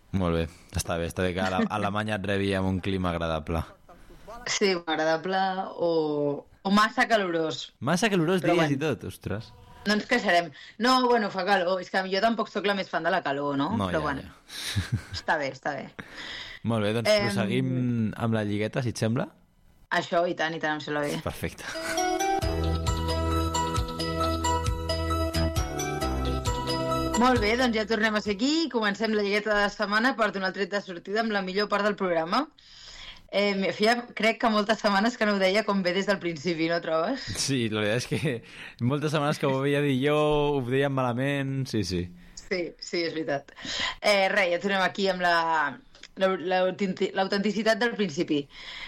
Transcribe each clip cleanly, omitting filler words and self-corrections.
Molt bé, està bé que a Alemanya et rebi amb un clima agradable. Sí, agradable o massa calorós. Massa calorós Però diries bueno. i tot, ostres. No ens queixarem. No, bueno, fa calor. És que jo tampoc sóc la més fan de la calor, no? No, Però ja, bueno, ja. està bé, està bé. Molt bé, doncs proseguim amb la lligueta, si et sembla. Això, i tant, em sembla bé. Perfecte. Molt bé, doncs ja tornem a ser aquí. Comencem la lligueta de la setmana per donar el tret de sortida amb la millor part del programa. Crec que moltes setmanes que no ho deia com bé des del principi, no trobes? Sí, la veritat és que moltes setmanes que ho veia dir jo, ho deien malament, sí. Sí, és veritat. Res, ja tornem aquí amb l'autenticitat del principi.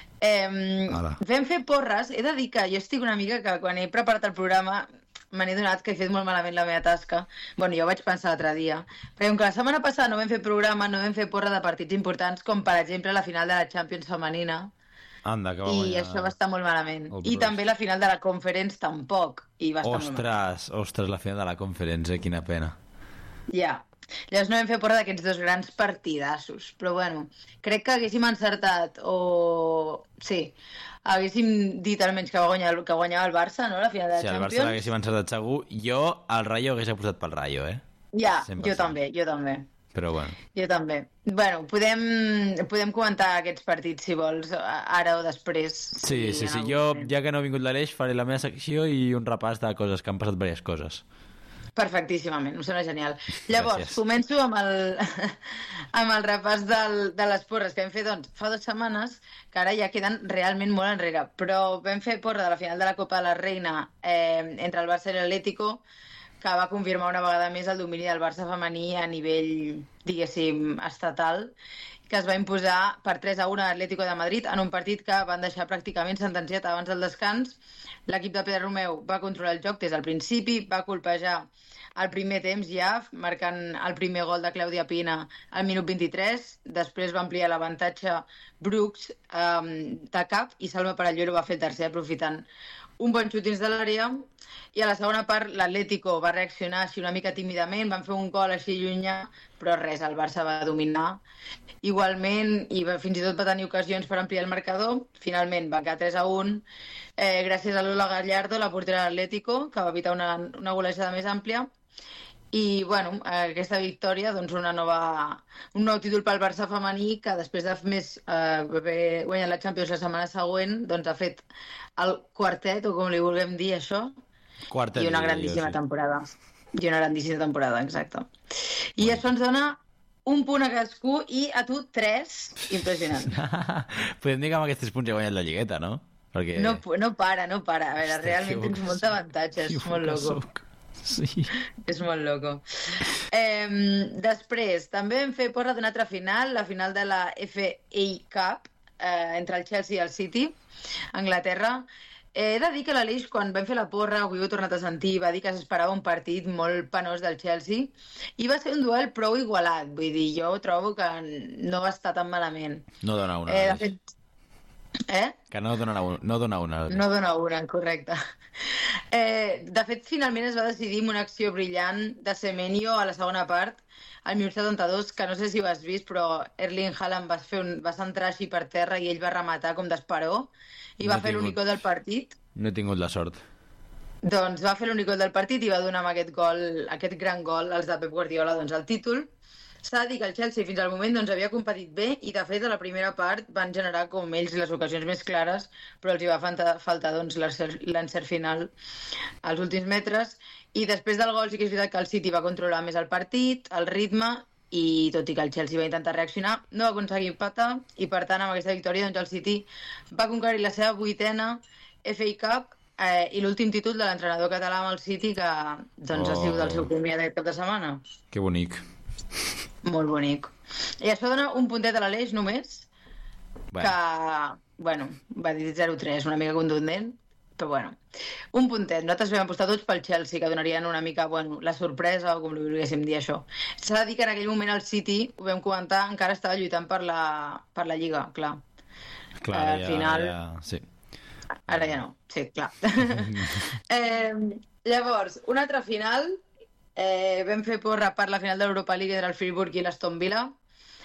Vam fer porres. He de dir que jo estic una mica que quan he preparat el programa me n'he donat que he fet molt malament la meva tasca. Bueno, jo ho vaig pensar l'altre dia. Perquè com que la setmana passada no vam fer programa, no vam fer porra de partits importants, com per exemple la final de la Champions femenina. Anda, que va I guanyar... això va estar molt malament. El I també la final de la Conference tampoc. I va estar molt malament. Ostres, la final de la Conference, quina pena. Ja. Llavors no vam fer porra d'aquests dos grans partidassos. Però bueno, crec que haguéssim encertat o... Sí, haguéssim dit almenys que guanyava el Barça, no?, la final de la Champions. Sí, el Barça l'haguéssim encertat segur. Jo el Rayo hagués apostat pel Rayo, Ja, 100%. jo també. Però bueno. Jo també. Bueno, podem comentar aquests partits, si vols, ara o després. Sí. Jo, ja que no ha vingut l'Aleix, faré la meva secció i un repàs de coses, que han passat diverses coses. Perfectíssimament, em sembla genial. Llavors, Gràcies. començo amb el repàs de les porres que vam fer, doncs, fa 2 setmanes, que ara ja queden realment molt enrere, però vam fer porra de la final de la Copa de la Reina entre el Barça i l'Atlético, que va confirmar una vegada més el domini del Barça femení a nivell, diguéssim, estatal, que es va imposar per 3-1 a l'Atlético de Madrid en un partit que van deixar pràcticament sentenciat abans del descans. L'equip de Pere Romeu va controlar el joc des del principi, va colpejar el primer temps ja, marcant el primer gol de Clàudia Pina al minut 23. Després va ampliar l'avantatge Brooks de cap i Salma Parellero va fer el tercer aprofitant un bon xut dins de l'àrea. I a la segona part l'Atlético va reaccionar així una mica tímidament, van fer un gol així llunyà, però res, el Barça va dominar igualment i fins i tot va tenir ocasions per ampliar el marcador. Finalment va quedar 3-1 gràcies a Lola Gallardo, la portera de l'Atlético, que va evitar una golejada més àmplia. I bueno, aquesta victòria, doncs un nou títol pel Barça femení, que després de haver guanyat la Champions la setmana següent, doncs ha fet el quartet, o com li vulguem dir això, Quartet, i una grandíssima temporada. I una grandíssima temporada, exacte. I això ens dona un punt a cadascú i a tu 3. Impressionant. Podem dir que amb aquests 3 punts ja he guanyat la lligueta, no? Perquè... No para. A veure, realment tens molt d'avantatge, és molt loco. Sí. És molt loco. Després, també vam fer porra d'una altra final, la final de la FA Cup, entre el Chelsea i el City, a Anglaterra. He de dir que l'Aleix, quan vam fer la porra, avui ho he tornat a sentir, va dir que s'esperava un partit molt penós del Chelsea i va ser un duel prou igualat. Vull dir, jo trobo que no va estar tan malament. No dona una. De fet... Que no dona una. No dona una, correcte. De fet, finalment es va decidir amb una acció brillant de Semenyo a la segona part, al minut 72, que no sé si ho has vist, però Erling Haaland va centrar així per terra i ell va rematar com d'esperó i va fer l'únic gol del partit. No he tingut la sort. Doncs va fer l'únic gol del partit i va donar amb aquest gran gol als de Pep Guardiola, doncs el títol. S'ha de dir que el Chelsea fins al moment doncs, havia competit bé i de fet a la primera part van generar com ells les ocasions més clares, però els hi va faltar doncs, l'encert final als últims metres. I després del gol sí que és veritat que el City va controlar més el partit, el ritme, i tot i que el Chelsea va intentar reaccionar, no va aconseguir empatar i per tant amb aquesta victòria doncs, el City va conquerir la seva 8a FA Cup i l'últim títol de l'entrenador català amb el City, que doncs, ha sigut el seu primer d'aquest cap de setmana. Que bonic. Molt bonic. I això dona un puntet a l'Aleix només, que, bueno, va dir 0-3, una mica contundent, però bueno, un puntet. Nosaltres vam apostar tots pel Chelsea, que donarien una mica, bueno, la sorpresa, o com li volguéssim dir això. S'ha de dir que en aquell moment el City, ho vam comentar, encara estava lluitant per la Lliga, clar. Clar, al final... sí. Ara ja no, sí, clar. Llavors, una altra final, vam fer porra per la final de l'Europa League entre el Friburg i l'Aston Villa.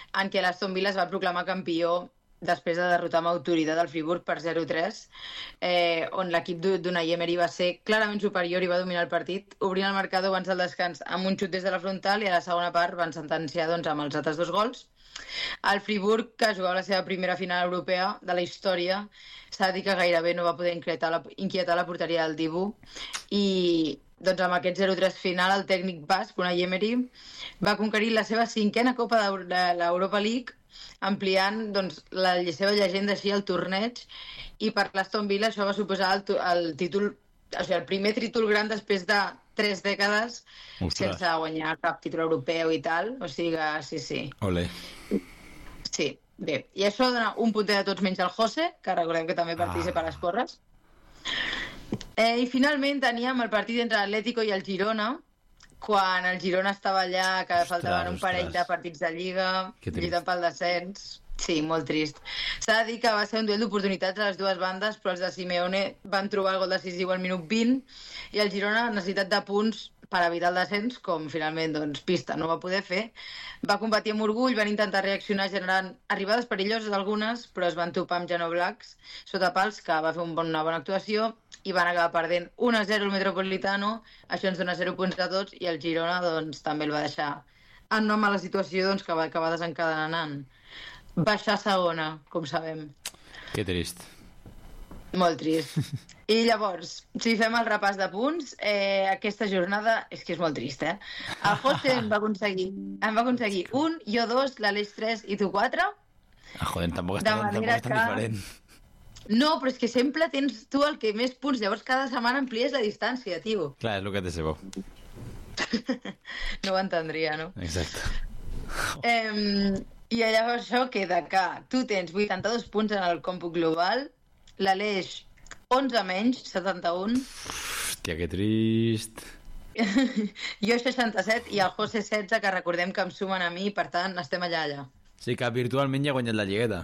en què l'Aston Villa es va proclamar campió després de derrotar amb autoritat el Friburg per 0-3, on l'equip d'Unai Emery va ser clarament superior i va dominar el partit, obrint el marcador abans del descans amb un xut des de la frontal, i a la segona part van sentenciar doncs, amb els altres 2 gols. El Friburg, que jugava la seva primera final europea de la història, s'ha de dir que gairebé no va poder inquietar la porteria del Dibu, i doncs amb aquest 0-3 final el tècnic basc, Unai Emery, va conquerir la seva 5a Copa de l'Europa League, ampliant doncs, la seva llegenda així al torneig, i per l'Aston Villa això va suposar el títol, o sigui, el primer títol gran després de 3 dècades. Ostres. Sense guanyar cap títol europeu i tal, o sigui que sí. Ole. Sí, bé. I això dona un puntet a tots menys al José, que recordem que també participa a les porres. I finalment teníem el partit entre l'Atlético i el Girona, quan el Girona estava allà, que faltaven un parell de partits de Lliga, lluitant pel descens. Sí, molt trist. S'ha de dir que va ser un duel d'oportunitats a les dues bandes, però els de Simeone van trobar el gol decisiu al minut 20, i el Girona, necessitat de punts per evitar el descens, com finalment doncs, pista no va poder fer, va competir amb orgull, van intentar reaccionar generant arribades perilloses algunes, però es van topar amb Blacks sota pals, que va fer una bona actuació, i van acabar perdent 1-0 el Metropolitano. Això ens dona 0 punts a tots, i el Girona doncs, també el va deixar en nom a la situació doncs, que va acabar desencadenant baixar a segona, com sabem. Que trist. Molt trist. I llavors, si fem el repàs de punts, aquesta jornada és que és molt trist, eh? El José em va aconseguir 1, jo 2, l'Aleix 3 i tu 4. Joder, tampoc és tan diferent. No, però és que sempre tens tu el que més punts, llavors cada setmana amplies la distància, tio. Clar, és el que té ser bo. No ho entendria, no? Exacte. I llavors això queda que tu tens 82 punts en el còmput global, l'Aleix 11 menys, 71. Hòstia, que trist. Jo 67 i el José 16, que recordem que em sumen a mi, per tant estem allà. Sí, que virtualment ja ha guanyat la lligueta.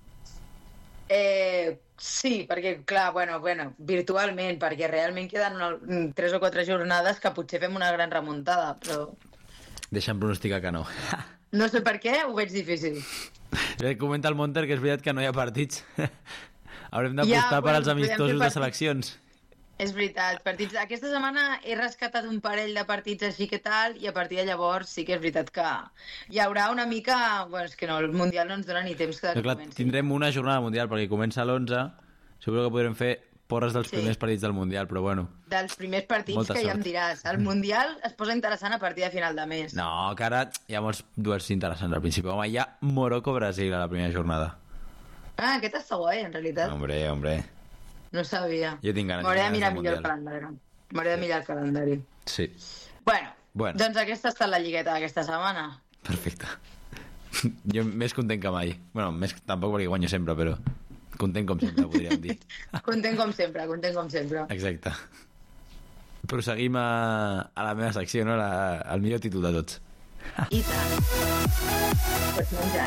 Sí, perquè, clar, bueno, virtualment, perquè realment queden 3 o 4 jornades que potser fem una gran remuntada, però... Deixa'm pronosticar que no. No sé per què, ho veig difícil. Comenta el Monter que és veritat que no hi ha partits. Haurem d'apostar per als amistosos de seleccions. És veritat, partits. Aquesta setmana he rescatat un parell de partits així que tal, i a partir de llavors sí que és veritat que hi haurà una mica... Bueno, és que no, el Mundial no ens dona ni temps que comenci. Tindrem una jornada mundial perquè comença l'11, segur que podrem fer porres dels primers partits del Mundial, però bueno. Dels primers partits que ja em diràs. El Mundial es posa interessant a partir de final de mes. No, que ara hi ha molts duels interessants al principi. Home, hi ha Morocco-Brasil a la primera jornada. Ah, aquest està guai, en realitat. Hombre. No sabia. Jo tinc ganes. M'hauré de mirar millor el calendari. M'hauré de mirar el calendari. Sí. Bueno, doncs aquesta ha estat la lligueta d'aquesta setmana. Perfecte. Jo més content que mai. Bueno, més tampoc perquè guanyo sempre, però... Content com sempre, podríem dir. Content com sempre. Exacte. Proseguim a la meva secció, no? El millor títol de tots. I tant. Pots menjar,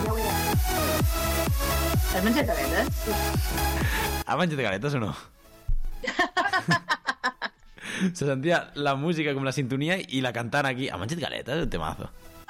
Has menjat galetes? Ha menjat galetes o no? Se sentia la música com la sintonia i la cantant aquí. Ha menjat galetes? Un temazo.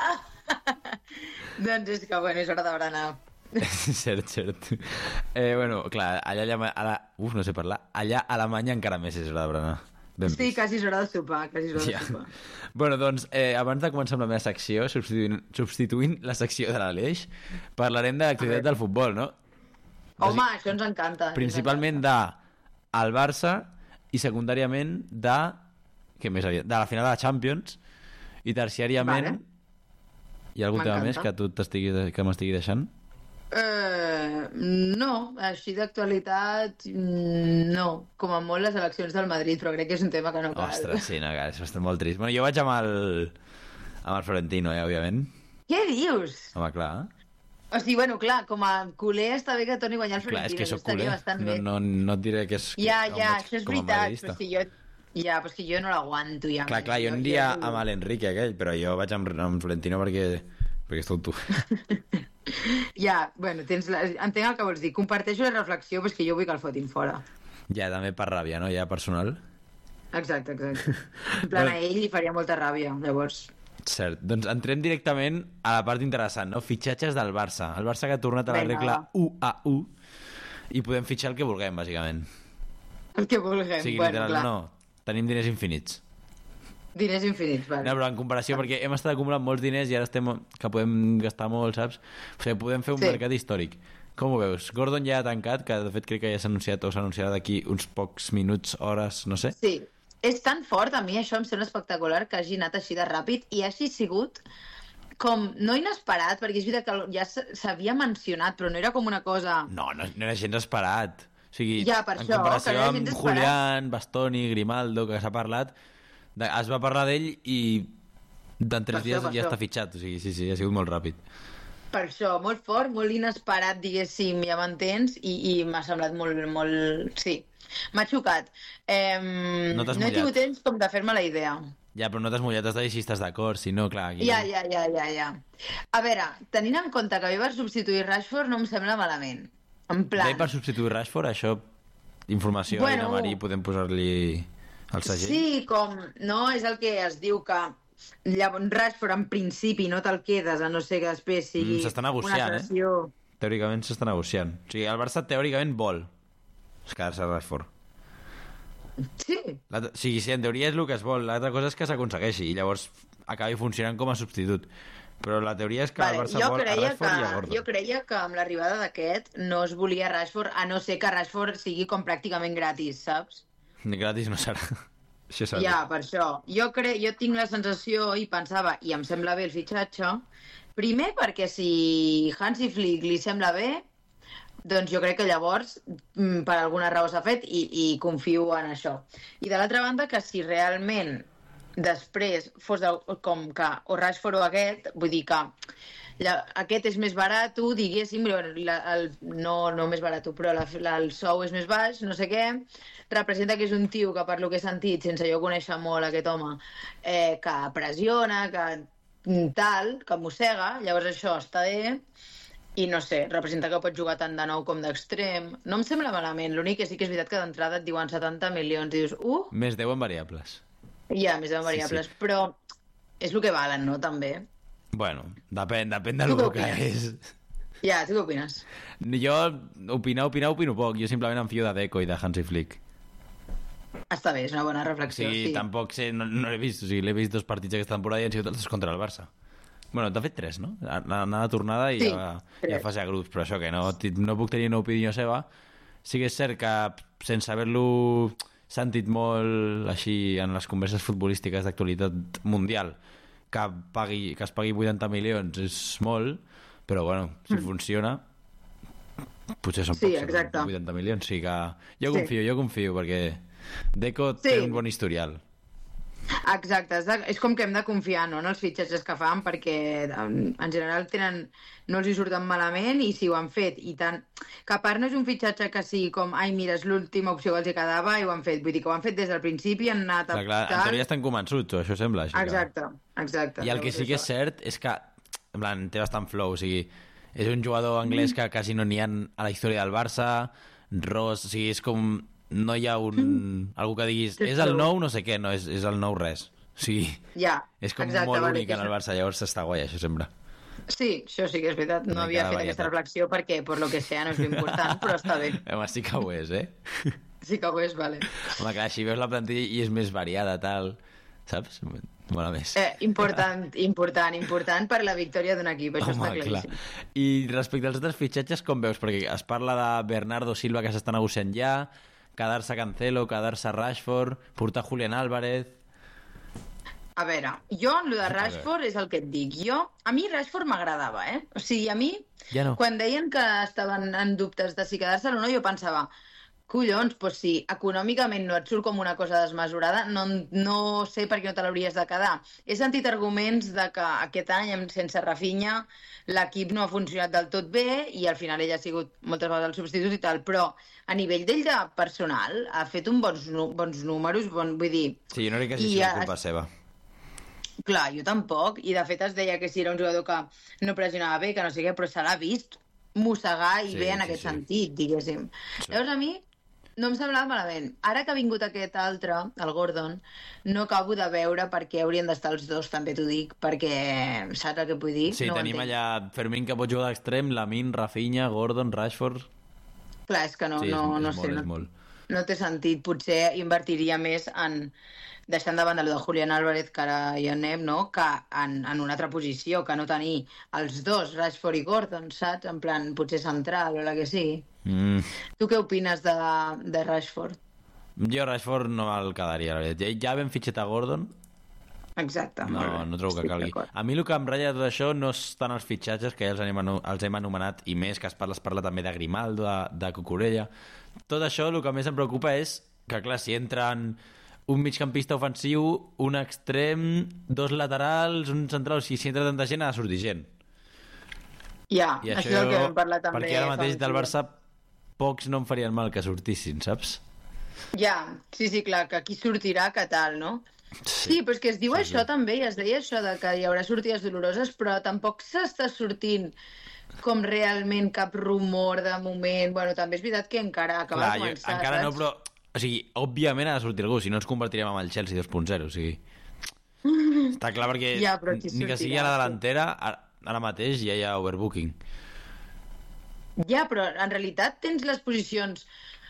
Doncs és que, és hora de berenar. Cert. Bueno, clar, allà no sé parlar. Allà a Alemanya encara més és hora de berenar. Sí, quasi és hora de sopar, Bueno, doncs, abans de començar amb la meva secció, substituint la secció de l'Aleix, parlarem de l'activitat del futbol, no? Home, això ens encanta. Principalment del Barça i secundàriament de la final de la Champions, i terciàriament hi ha algun tema més que m'estigui deixant? No, així d'actualitat no, com a molt les eleccions del Madrid, però crec que és un tema que no cal. Ostres, sí, no, és bastant molt trist. Bueno, jo vaig amb el Florentino, òbviament. Què dius? Home, clar. O sigui, bueno, clar, com a culer està bé que torni a guanyar el Florentino. Clar, és que soc culer, no et diré que és... Ja, això és veritat, però si jo... Ja, però és que jo no l'aguanto ja. Clar, jo aniria amb l'Enrique aquell, però jo vaig amb Florentino perquè és tonto. Ja, bueno, entenc el que vols dir. Comparteixo la reflexió, però és que jo vull que el fotin fora. Ja, també per ràbia, no? Ja personal. Exacte. En plan, a ell li faria molta ràbia, llavors... Cert. Doncs entrem directament a la part interessant, no? Fitxatges del Barça. El Barça que ha tornat a la Vinga, regla va. 1-1 i podem fitxar el que vulguem, bàsicament. El que vulguem. O sigui, Bueno, literal, clar. no. Tenim diners infinits. Diners infinits, vale. No, però en comparació, perquè hem estat acumulant molts diners i ara estem que podem gastar molt, saps? O sigui, podem fer un Sí. mercat històric. Com ho veus? Gordon ja ha tancat, que de fet crec que ja s'ha anunciat o s'anunciarà d'aquí uns pocs minuts, hores, no sé. Sí, és tan fort, a mi això em sembla espectacular que hagi anat així de ràpid i hagi sigut com, no inesperat, perquè és veritat que ja s'havia mencionat, però no era com una cosa... No era gens esperat. O sigui, Ja, per en això, comparació que no era amb gens esperat. Julián, Bastoni, Grimaldo, que s'ha parlat, es va parlar d'ell i en 3 Per dies això, per ja això. està fitxat. O sigui, sí, ha sigut molt ràpid. Per això, molt fort, molt inesperat, diguéssim, ja m'entens, i m'ha semblat molt... Sí, m'ha xocat. No t'has no he mullat. tingut temps com de fer-me la idea. Ja, però no t'has mullat, has de dir si estàs d'acord, si no, clar... Aquí... Ja. A veure, tenint en compte que ve per substituir Rashford no em sembla malament. En plan... Bé, per substituir Rashford, això, informació Bueno. a Marí, podem posar-li el segell? Sí, com... No, és el que es diu que... Llavors, Rashford, en principi, no te'l quedes, a no ser que després sigui S'està negociant, una cessió... Teòricament s'està negociant. O sigui, el Barça teòricament vol quedar-se a Rashford. Sí, O sigui, sí, en teoria és el que es vol. L'altra cosa és que s'aconsegueixi i llavors acabi funcionant com a substitut. Però la teoria és que el Barça vol a Rashford i a Gordon. jo creia que amb l'arribada d'aquest no es volia Rashford, a no ser que Rashford sigui com pràcticament gratis, saps? Ni gratis no serà. Això s'ha Ja, per això. Jo tinc la sensació, i pensava, i em sembla bé el fitxatge, primer perquè si Hansi Flick li sembla bé, doncs jo crec que llavors per alguna raó s'ha fet i confio en això. I de l'altra banda, que si realment després fos com que o Rashford o aquest, vull dir que aquest és més barat, diguéssim, no més barat, però el sou és més baix, no sé què, representa que és un tio que, per lo que he sentit, sense jo conèixer molt aquest home, que pressiona, que tal, que mossega, llavors això està bé, i no sé, representa que pot jugar tant de nou com d'extrem. No em sembla malament, l'únic que sí que és veritat que d'entrada et diuen 70 milions, i dius, Més 10 en variables. ja, més de variables, Sí. però és el que valen, no, també? Bueno, depèn de Tu lo què que opines? és. Ja, tu què opines? Jo, opino poc. Jo simplement em fio de Deco i de Hansi Flick. Està bé, és una bona O reflexió, sigui, sí. tampoc sé, no l'he vist. O sigui, l'he vist 2 partits aquesta temporada i han sigut els 2 contra el Barça. Bueno, de fet 3, no? Anar de tornada i Sí, ja 3. fase a grups, però això que no puc tenir una opinió seva. Sí que és cert que sense haver-lo sentit molt així en les converses futbolístiques d'actualitat mundial, que es pagui 80 milions és molt, però bueno, si funciona potser són Sí, pocs, exacte. 80 milions. O sigui que Sí. jo confio, perquè Deco té un bon historial. Exacte, és com que hem de confiar, no?, en els fitxatges que fan, perquè en general no els hi surten malament, i si ho han fet, i tant... Que a part no és un fitxatge que sigui com, ai, mira, és l'última opció que els hi quedava i ho han fet. Vull dir que ho han fet des del principi, han anat a... Clar, en teoria estan convençuts, o això sembla. Així Exacte. I el que sí que és cert és que, en plan, té bastant flow, o sigui, és un jugador anglès que quasi no n'hi ha a la història del Barça, Ross, o sigui, és com... No hi ha algú que diguis, és el nou no sé què, no, és el nou res. O sigui, Ja, és com exacte, molt vale, únic en el Barça, llavors està guai, això sempre. Sí, això sí que és veritat. No Una havia mica fet de aquesta varietat. reflexió perquè, per lo que sea, no és important, però està bé. Home, sí que ho és, Sí que ho és, vale. Home, clar, així veus la plantilla i és més variada, tal, saps? Mola més. Important per la victòria d'un equip, això està claríssim. I respecte als altres fitxatges, com veus? Perquè es parla de Bernardo Silva, que s'està negociant ja, quedar-se Cancelo, quedar-se Rashford, portar Julián Álvarez... A veure, jo, el de Rashford és el que et dic. A mi Rashford m'agradava, O sigui, a mi, Ja no. quan deien que estaven en dubtes de si quedar-se o no, jo pensava, collons, doncs si econòmicament no et surt com una cosa desmesurada, no sé per què no te l'hauries de quedar. He sentit arguments de que aquest any, sense Rafinha, l'equip no ha funcionat del tot bé i al final ell ha sigut moltes vegades el substitut i tal, però a nivell d'ell de personal ha fet bons números, vull dir... Sí, no crec que hagi I sigut culpa seva. Clar, jo tampoc, i de fet es deia que si era un jugador que no pressionava bé, que no sé què, però se l'ha vist mossegar i Sí, bé en sí, aquest sí. sentit, diguéssim. Sí. Llavors a mi No em semblava malament. Ara que ha vingut aquest altre, el Gordon, no acabo de veure per què haurien d'estar els dos, també t'ho dic, perquè saps el que vull dir? Sí, no tenim allà Fermín que pot jugar d'extrem, Lamine, Rafinha, Gordon, Rashford... Clar, és que no, Sí, no és sé, molt, és molt. no té sentit. Potser invertiria més en deixant de banda el de Julián Álvarez, que ara hi anem, no? Que en una altra posició, que no tenir els dos, Rashford i Gordon, saps? En plan, potser central o la que sigui. Tu què opines de Rashford? Jo Rashford no me'l quedaria, la veritat. Ja ben fitxat a Gordon, Exacte. molt bé. no trobo que Estic calgui. d'acord. A mi el que em ratlla de tot això no és tant els fitxatges, que ja els hem anomenat, i més que es parla també de Grimaldo, de Cucurella. Tot això el que més em preocupa és que, clar, si entren un migcampista ofensiu, un extrem, dos laterals, un central, si entra tanta gent ha de sortir gent. Ja, I això és el que vam parlar també. perquè ara fa mateix uns del dies. Barça pocs no em farien mal que sortissin, saps? Ja, sí, clar, que aquí sortirà, que tal, no? Sí, però és que es diu això també, i es deia això de que hi haurà sortides doloroses, però tampoc s'està sortint com realment cap rumor de moment. Bueno, també és veritat que encara acaba de començar, encara saps? no, però... O sigui, òbviament ha de sortir algú, si no ens convertirem en el Chelsea 2.0, o sigui... Està clar perquè Ja, però qui ni que sigui a sortirà, la delantera, ara mateix ja hi ha overbooking. Ja, però en realitat tens les posicions...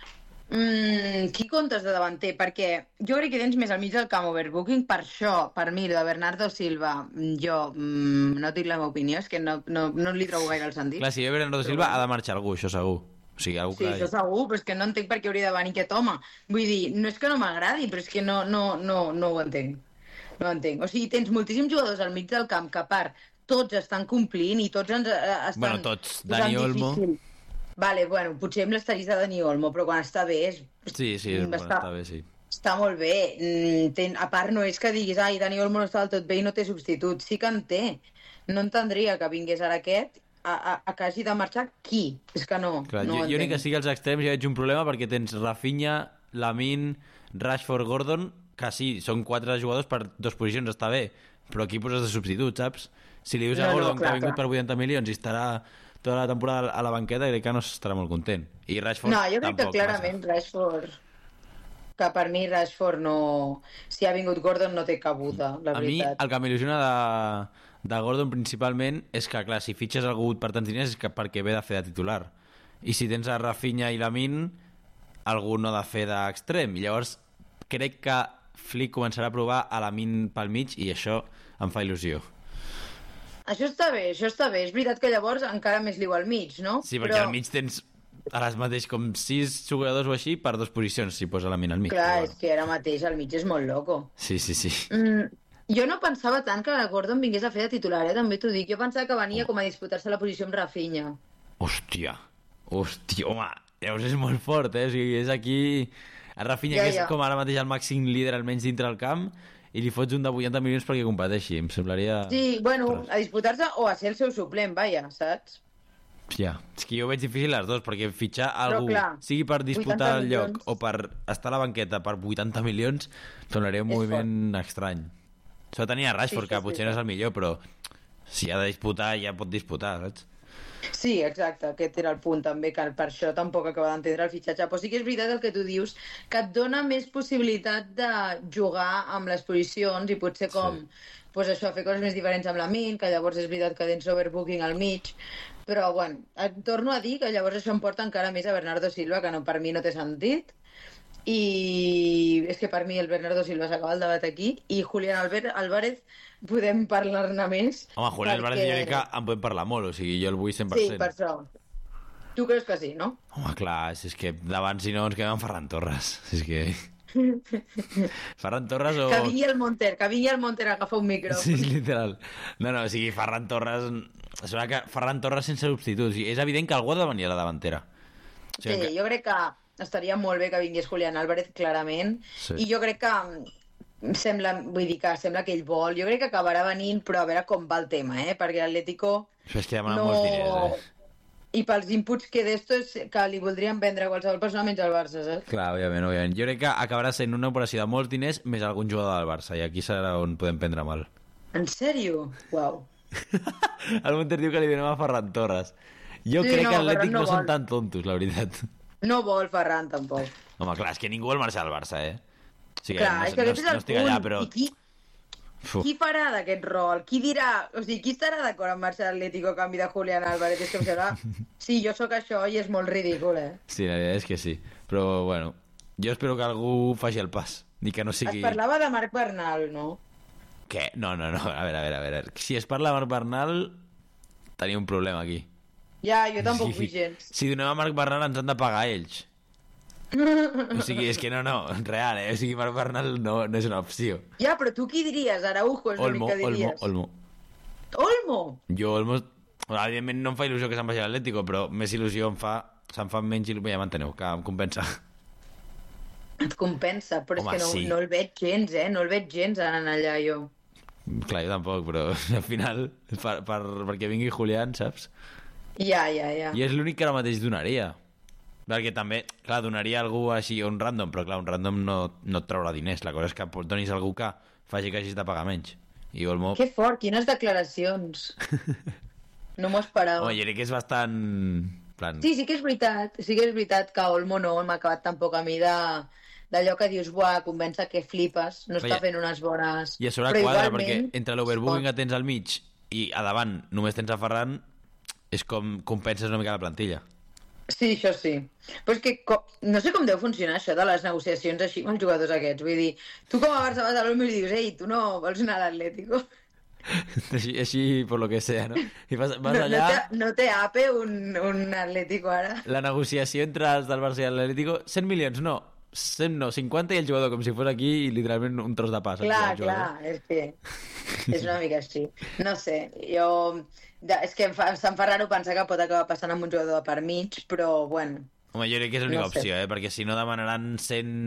qui comptes de davanter? Perquè jo crec que tens més al mig del camp overbooking. Per això, per mi, de Bernardo Silva, jo no et dic la meva opinió, és que no li trobo gaire el sentit. Clar, si hi ha Bernardo Silva ha de marxar algú, això segur. O sigui, algú Sí, que... això segur, però és que no entenc per què hauria de venir aquest home. Vull dir, no és que no m'agradi, però és que no ho entenc. No ho entenc. O sigui, tens moltíssims jugadors al mig del camp que, a part, tots estan complint i tots estan... Bueno, tots. Dani Olmo. Difícil. Vale, bueno, potser amb l'estaris de Dani Olmo, però quan està bé és... Sí, bueno, està bé, sí. Està molt bé. A part, no és que diguis, ai, Dani Olmo no està del tot bé i no té substitut. Sí que en té. No entendria que vingués ara aquest a que hagi de marxar qui? És que no, Clar, no ho jo ni entenc. que sigui als extrems ja veig un problema perquè tens Rafinha, Lamine, Rashford, Gordon, que sí, són 4 jugadors per 2 posicions, està bé, però aquí poses de substitut, saps? Si li dius a Gordon que ha vingut per 80 milions i estarà tota la temporada a la banqueta, crec que no estarà molt content. I Rashford No, jo crec tampoc que clarament Rashford... Que per mi Rashford no... Si ha vingut Gordon no té cabuda, la A mi veritat. el que m'il·lusiona de Gordon principalment és que, clar, si fitxes algú per tants diners és que perquè ve de fer de titular. I si tens a Rafinha i Lamine, algú no ha de fer d'extrem. I llavors crec que Flick començarà a provar a Lamine pel mig i això em fa il·lusió. Això està bé, això està bé. És veritat que llavors encara més liu al mig, no? Sí, perquè al mig tens ara mateix com 6 jugadors o així per 2 posicions, si posa Lamine al mig. Clar, Però és que ara mateix al mig és molt loco. Sí. Jo no pensava tant que Gordon vingués a fer de titular, també t'ho dic. Jo pensava que venia com a disputar-se la posició amb Rafinha. Hòstia, home, llavors és molt fort, O sigui, és aquí... A Rafinha, que és com ara mateix el màxim líder almenys dintre del camp, i li fots un de 80 milions perquè competeixi. Em semblaria... Sí, bueno, a disputar-se o a ser el seu suplent, vaja, saps? Ja, és que jo ho veig difícil les dues, perquè fitxar algú, clar, sigui per disputar 80 el lloc milions. o per estar a la banqueta per 80 milions, donaria un moviment estrany. Això tenia Rashford, que potser no és el millor, però si ha de disputar, ja pot disputar, saps? Sí, exacte, aquest era el punt també, que per això tampoc acaba d'entendre el fitxatge. Però sí que és veritat el que tu dius, que et dona més possibilitat de jugar amb les posicions i potser com, pues això, fer coses més diferents amb la Min, que llavors és veritat que tens overbooking al mig, però bueno, et torno a dir que llavors això em porta encara més a Bernardo Silva, que no, per mi no té sentit, i és que per mi el Bernardo Silva s'acaba el debat aquí, i Julián Álvarez podem parlar-ne més. Home, Julián Álvarez jo crec que en podem parlar molt, o sigui, jo el vull 100%. Sí, per això. Tu creus que sí, no? Home, clar, és que davant si no ens quedem amb Ferran Torres. És que... Ferran Torres o... Que vingui el Monter a agafar un micro. Sí, literal. No, o sigui, Ferran Torres... Sembla que Ferran Torres sense substituts. O sigui, és evident que algú ha de venir a la davantera. O sigui, Sí, jo crec que estaria molt bé que vingués Julián Álvarez, clarament. Sí. I jo crec que sembla que ell vol. Jo crec que acabarà venint, però a veure com va el tema, perquè l'Atlético... Això és que demana molts diners, I pels inputs que d'esto és que li voldrien vendre a qualsevol persona menys al Barça, saps? Clar, òbviament. Jo crec que acabarà sent una operació de molts diners més algun jugador del Barça, i aquí serà on podem prendre mal. En sèrio? Uau. El Monter diu que li donem a Ferran Torres. Jo Sí, crec no, que l'Atlètic Ferran no no són vol. tan tontos, la veritat. No vol Ferran, tampoc. Home, clar, és que ningú vol marxar al Barça, O sigui, Clar, és que aquest és el estic punt. allà, però... I qui farà d'aquest rol? Qui dirà... O sigui, qui estarà d'acord amb marxar a l'Atlético a canvi de Julián Álvarez? És que em sembla... Sí, jo sóc això i és molt ridícul, Sí, la veritat és que sí. Però, bueno, jo espero que algú faci el pas. I que no sigui... Es parlava de Marc Bernal, no? Què? No. A veure. Si es parla de Marc Bernal, tenia un problema aquí. Ja, jo tampoc vull gens. Si donem a Marc Bernal ens han de pagar ells. O sigui, és que no, real, O sigui, Marc Bernal no és una opció. Ja, però tu qui diries? Araujo és l'únic que diries. Olmo? Jo, Olmo... Evidentment no em fa il·lusió que se'n vagi a l'Atlético, però més il·lusió se'n fa menys il·lusió. Ja m'enteneu, que em compensa. Et compensa, però home, és que no el veig gens, No el veig gens anant allà, jo. Clar, jo tampoc, però al final, perquè vingui Julián, saps? Ja. I és l'únic que ara mateix donaria. Perquè també, clar, donaria algú així, un random, però clar, un random no et traurà diners. La cosa és que donis algú que faci que hagis de pagar menys. I Olmo... Que fort, quines declaracions. No m'ho esperava. Home, jo crec que és bastant... Plan... Sí que és veritat que Olmo no m'ha acabat tampoc a mi d'allò que dius, buah, convença que flipes, no està fent unes bones... I a sobre quadra, perquè entre l'overbooking que tens al mig i a davant només tens a Ferran, és com compenses una mica la plantilla. Sí, això sí. Però és que no sé com deu funcionar això de les negociacions així amb els jugadors aquests. Vull dir, tu com a Barça vas a l'Olmo i dius, ei, tu no vols anar a l'Atlético? Així, per lo que sea, no? I vas allà... No té ape un Atlético ara. La negociació entre els del Barça i l'Atlético, 100 milions, no. 100 no, 50 i el jugador, com si fos aquí literalment un tros de pas. Clar, és que és una mica així. No sé, jo... És que se'm fa raro pensar que pot acabar passant amb un jugador per mig, però bueno. Home, jo crec que és l'única opció, perquè si no demanaran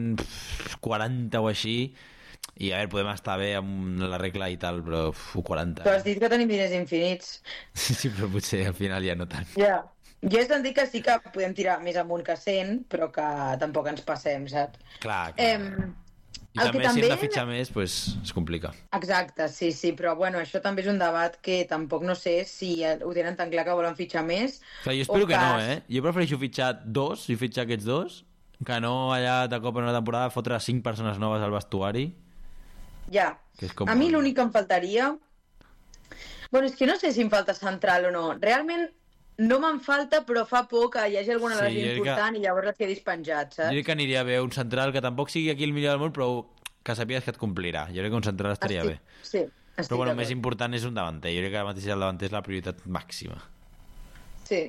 140 o així, i a veure, podem estar bé amb la regla i tal, però 40... Però has dit que tenim diners infinits. Sí, però potser al final ja no tant. Ja. Jo he sentit que sí que podem tirar més amunt que 100, però que tampoc ens passem, saps? Clar. I també si hem de fitxar més, doncs es complica. Exacte, sí, però bueno, això també és un debat que tampoc no sé si ho tenen tan clar que volen fitxar més. Clar, jo espero que no, Jo prefereixo fitxar dos, i fitxar aquests dos, que no allà de cop en una temporada fotre 5 persones noves al vestuari. Ja. A mi l'únic que em faltaria... Bueno, és que no sé si em falta central o no. Realment no me'n falta, però fa por que hi hagi alguna lesió important i llavors et quedis penjat, saps? Jo crec que aniria bé un central que tampoc sigui aquí el millor del món, però que sàpigues que et complirà. Jo crec que un central estaria bé. Sí, però bueno, més important és un davanter. Jo crec que ara mateix el davanter és la prioritat màxima. Sí.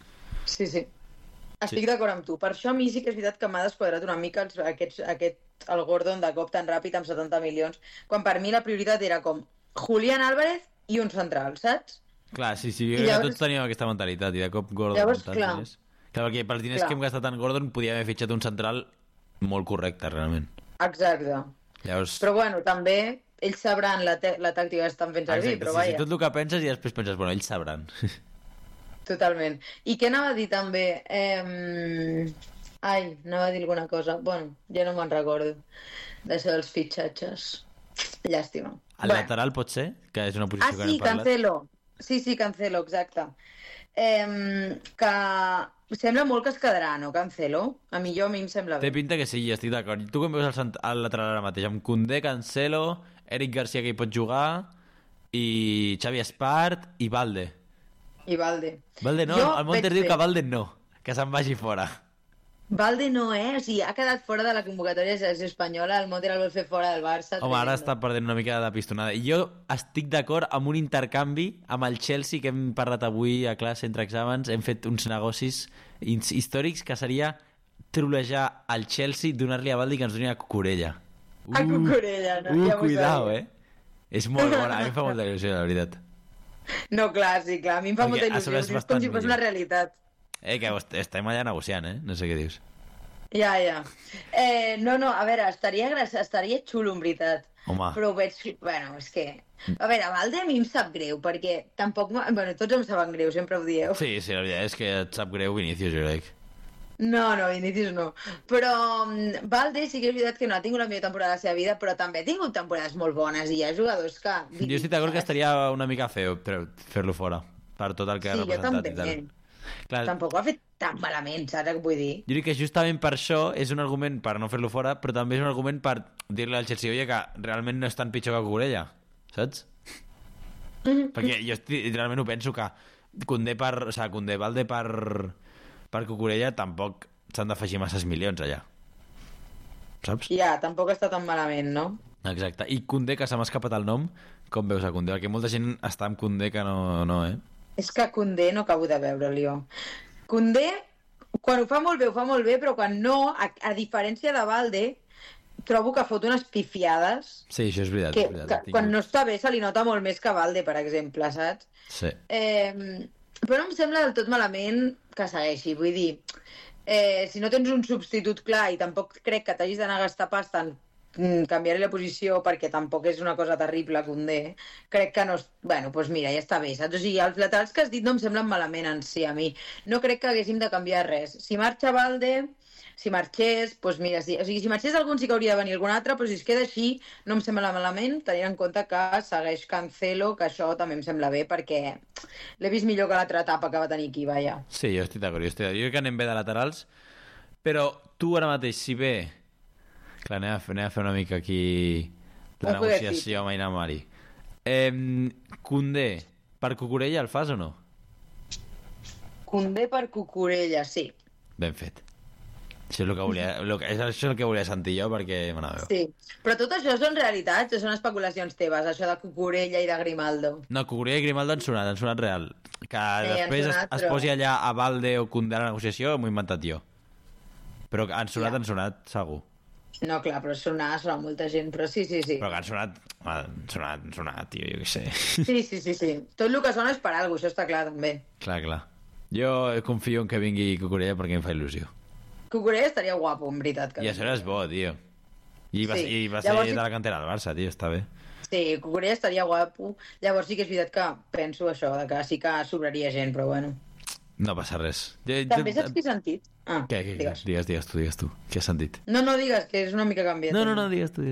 Estic d'acord amb tu. Per això a mi sí que és veritat que m'ha desquadrat una mica el Gordon de cop tan ràpid amb 70 milions, quan per mi la prioritat era com Julián Álvarez i un central, saps? Clar, sí, jo crec que tots teníem aquesta mentalitat i de cop Gordon... Llavors, clar, perquè pels diners que hem gastat en Gordon podia haver fitxat un central molt correcte, realment. Exacte. Llavors... Però bueno, també ells sabran la tàctica que estan fent servir, però vaja. Sí, tot el que penses i després penses, bueno, ells sabran. Totalment. I què anava a dir també? Anava a dir alguna cosa. Bueno, ja no me'n recordo d'això dels fitxatges. Llàstima. El lateral pot ser? Que és una posició que n'hem parlat. Cancelo. Sí, Cancelo, exacte. Que sembla molt que es quedarà, no, Cancelo? A mi em sembla bé. Té pinta que sí, estic d'acord. Tu com veus el lateral ara mateix? Amb Koundé, Cancelo, Eric Garcia, que hi pot jugar, i Xavi Espart, i Valde. Valde no, el Monter diu que Valde no, que se'n vagi fora. Valde no, o sigui, ha quedat fora de la convocatòria espanyola, el Monter el vol fer fora del Barça. Home, ara està perdent una mica de pistonada. I jo estic d'acord amb un intercanvi amb el Chelsea que hem parlat avui a classe entre exàmens. Hem fet uns negocis històrics que seria trolejar al Chelsea, donar-li a Valde i que ens doni a Cucurella. A Cucurella, no? Ja cuidao, És molt bona, a mi em fa molta il·lusió, la veritat. No, clar, sí, clar, a mi em fa molta il·lusió, és com si fos una realitat. Que estem allà negociant, No sé què dius. Ja. No, a veure, estaria xulo, en veritat. Home. Però ho veig... Bueno, és que... A veure, Valde a mi em sap greu, perquè tampoc... Bueno, tots em saben greu, sempre ho dieu. Sí, la veritat és que et sap greu Vinícius, jo crec. No, Vinícius no. Però Valde sí que és veritat que no ha tingut la millor temporada de la seva vida, però també ha tingut temporades molt bones i hi ha jugadors que... Jo estic d'acord que estaria una mica feo fer-lo fora, per tot el que ha representat i tal. Clar, tampoc ho ha fet tan malament, saps què vull dir? jo dic que justament per això és un argument per no fer-lo fora, però també és un argument per dir-li al Chelsea, oye, que realment no és tan pitjor que Cucurella, saps? Perquè jo realment ho penso que Koundé Valde per Cucurella tampoc s'han d'afegir masses milions allà, saps? Ja, tampoc està tan malament, no? Exacte, i Koundé, que se m'ha escapat el nom, com veus a Koundé? Perquè molta gent està amb Koundé que no, És que Koundé no acabo de veure-li, jo. Koundé, quan ho fa molt bé, però quan no, a diferència de Valde, trobo que fot unes pifiades Sí, això és veritat. que quan no està bé se li nota molt més que Valde, per exemple, saps? Sí. Però no em sembla del tot malament que segueixi, vull dir, si no tens un substitut clar i tampoc crec que t'hagis d'anar a gastar pasta en canviar-li la posició perquè tampoc és una cosa terrible, Koundé, crec que no... Bueno, doncs mira, ja està bé, saps? O sigui, els laterals que has dit no em semblen malament en si a mi. No crec que haguéssim de canviar res. Si marxa Valde, si marxés, doncs mira, o sigui, si marxés algun sí que hauria de venir algun altre, però si es queda així no em sembla malament, tenint en compte que segueix Cancelo, que això també em sembla bé perquè l'he vist millor que l'altra etapa que va tenir aquí, vaja. Sí, jo estic d'acord. Jo crec que anem bé de laterals, però tu ara mateix, si bé... Clar, anem a fer una mica aquí la negociació amb Aina Mari. Koundé, per Cucurella el fas o no? Koundé per Cucurella, sí. Ben fet. Això és el que volia, això és el que volia sentir jo, perquè me n'adeu. Sí, però tot això són realitats o són especulacions teves, això de Cucurella i de Grimaldo? No, Cucurella i Grimaldo han sonat real. Que després es posi allà a Valde o Koundé a la negociació, m'ho he inventat jo. Però han sonat, segur. No, clar, però sonar molta gent, però sí. Però que han sonat, tio, jo què sé. Sí. Tot el que sona és per alguna cosa, això està clar, també. Clar. Jo confio en que vingui Cucurella perquè em fa il·lusió. Cucurella estaria guapo, en veritat. I això és bo, tio. I va ser de la cantera del Barça, tio, està bé. Sí, Cucurella estaria guapo. Llavors sí que és veritat que penso això, que sí que sobraria gent, però bueno. No passa res. També saps què he sentit? Què? Digues tu. Què has sentit? No, digues, que és una mica canviat. No, digues tu.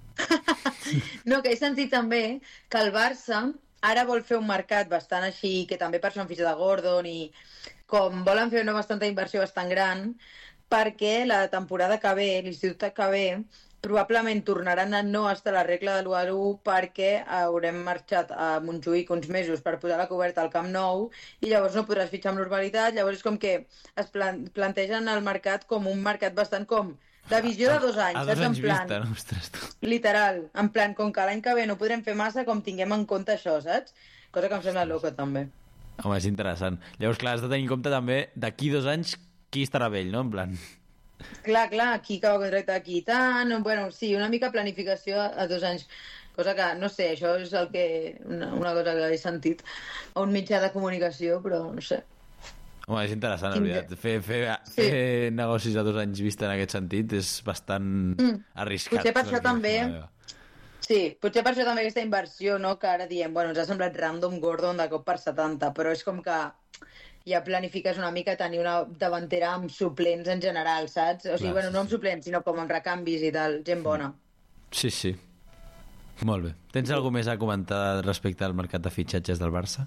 No, que he sentit també que el Barça ara vol fer un mercat bastant així, que també per això han fitxat de Gordon i com volen fer una bastanta inversió bastant gran, perquè la temporada que ve, l'institut que ve, probablement tornaran a no estar a la regla de l'1-1 perquè haurem marxat a Montjuïc uns mesos per posar la coberta al Camp Nou i llavors no podràs fitxar amb normalitat, llavors és com que es plantegen el mercat com un mercat bastant com de visió de 2 anys, a 2 anys en plan, vista, no? Ostres, tu. Literal, en plan, com que l'any que ve no podrem fer massa, com tinguem en compte això, saps? Cosa que em sembla loco, també. Home, és interessant. Llavors, clar, has de tenir en compte també d'aquí 2 anys qui estarà vell, no? En plan... Clar, qui acaba contracte aquí i tant, bueno, sí, una mica planificació a 2 anys, cosa que, no sé, això és el que una cosa que he sentit a un mitjà de comunicació, però no sé. Home, és interessant, en veritat. Fer negocis a 2 anys vista en aquest sentit és bastant arriscat. Potser per això també... Sí, potser per això també aquesta inversió, no?, que ara diem, bueno, ens ha semblat random Gordon de cop per 70, però és com que ja planifiques una mica tenir una davantera amb suplents en general, saps? O sigui, Clar, no amb suplents, sinó com amb recanvis i tal, gent bona. Sí. Molt bé. Tens alguna més a comentar respecte al mercat de fitxatges del Barça?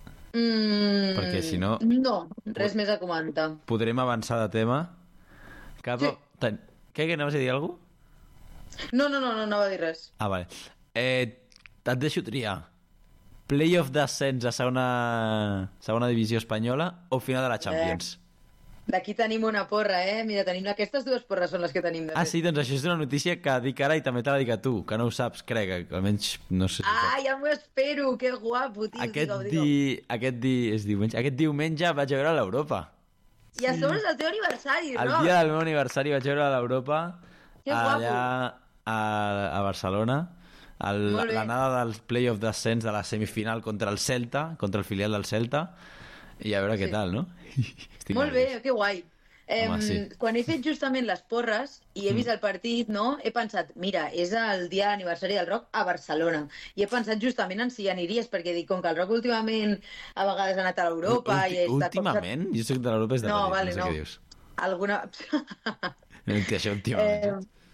Perquè si no... No, res més a comentar. Podrem avançar de tema cap a... Sí. Què, anaves a dir alguna cosa? No, anava a dir res. Ah, vale. Et deixo triar. Playoff d'ascens a segona divisió espanyola o final de la Champions? D'aquí tenim una porra, Mira, tenim aquestes 2 porres són les que tenim. Sí, doncs això és una notícia que dic ara i també te la dic a tu, que no ho saps, crec, almenys no sé. Ja m'ho espero, que guapo, tio. Aquest diumenge vaig a veure l'Europa. I a sobre és el teu aniversari, no? El dia del meu aniversari vaig a veure l'Europa allà a Barcelona. L'anada del playoff d'ascens de la semifinal contra el Celta, contra el filial del Celta, i a veure què tal, no? Molt bé, que guai. Home, sí. Quan he fet justament les porres i he vist el partit, no, he pensat, mira, és el dia de l'aniversari del Roc a Barcelona. I he pensat justament en si aniries, perquè dic, com que el Roc últimament a vegades ha anat a l'Europa... Últimament? Jo soc de l'Europa és de Madrid, no sé què dius. Alguna... Això últimament.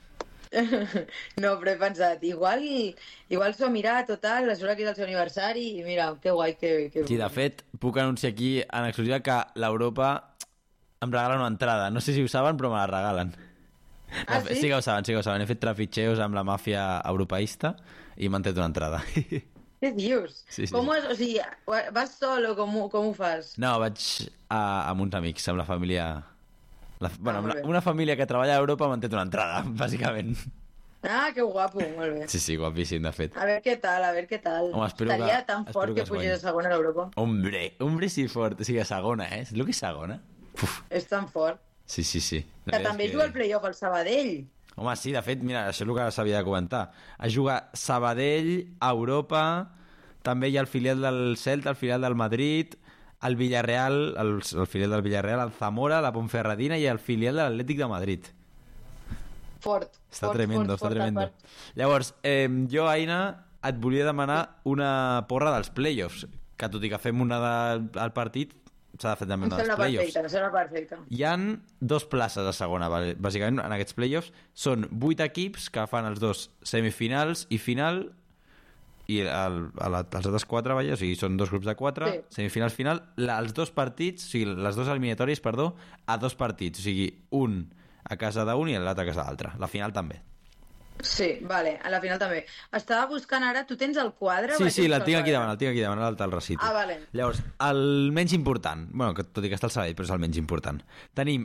No, però he pensat, igual s'ho ha mirat total, la sort que és el seu aniversari i mira, que guai que... Sí, de fet, puc anunciar aquí en exclusiva que l'Europa em regala una entrada. No sé si ho saben, però me la regalen. Ah, sí? Sí que ho saben. He fet trafitxeos amb la màfia europeista i m'han tret una entrada. Què dius? Sí. O sigui, vas sol o com ho fas? No, vaig amb uns amics, amb la família... molt bé. Una família que treballa a Europa m'han tret una entrada, bàsicament. Ah, que guapo, molt bé. Sí, guapíssim, de fet. A ver qué tal. Home, Estaria tan fort que pugés a segona a l'Europa. Hombre, sí, fort. O sigui, a segona, eh? És el que és segona. Uf. És tan fort. Sí. Que també juga al play-off al Sabadell. Home, sí, de fet, mira, això és el que s'havia de comentar. Es juga Sabadell, Europa, també hi ha el filial del Celta, el filial del Madrid, el Villarreal, el filial del Villarreal, el Zamora, la Ponferradina i el filial de l'Atlètic de Madrid. Fort. Està tremendo. Llavors, jo, Aina, et volia demanar una porra dels playoffs, que tot i que fem una al partit, s'ha de fer també una dels playoffs. Em sembla perfecte. Hi han 2 places a segona, bàsicament, en aquests playoffs. Són 8 equips que fan els 2 semifinals i final, i els altres 4, o sigui, són 2 grups de 4, sí. Semifinals, final, els 2 partits, o sigui, les 2 eliminatòries, perdó, a 2 partits, o sigui, un a casa d'un i l'altre a casa d'altre. La final també. Sí, vale, a la final també. Estava buscant ara, tu tens el quadre? Sí, la tinc aquí davant, el recito. Ah, vale. Llavors, el menys important, bueno, que tot i que està el Sabadell, però és el menys important. Tenim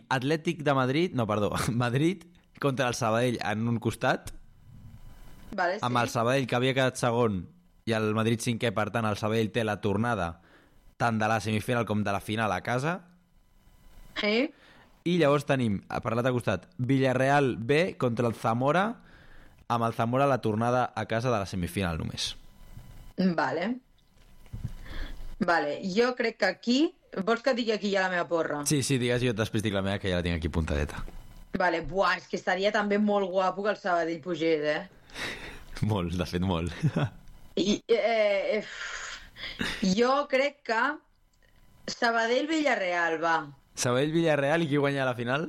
Madrid contra el Sabadell en un costat, vale, sí. amb el Sabadell que havia quedat segon i el Madrid cinquè, per tant el Sabadell té la tornada tant de la semifinal com de la final a casa. Sí. I llavors tenim, per l'altre costat, Villarreal B contra el Zamora, amb el Zamora la tornada a casa de la semifinal només. Vale, jo crec que aquí... Vols que digui aquí ja la meva porra? Sí, digues, jo després dic la meva, que ja la tinc aquí puntadeta. Vale, buah, és que estaria també molt guapo que el Sabadell pugés, Molt, de fet, molt. Jo crec que Sabadell-Villarreal, va. Sabadell-Villarreal, i qui guanya a la final?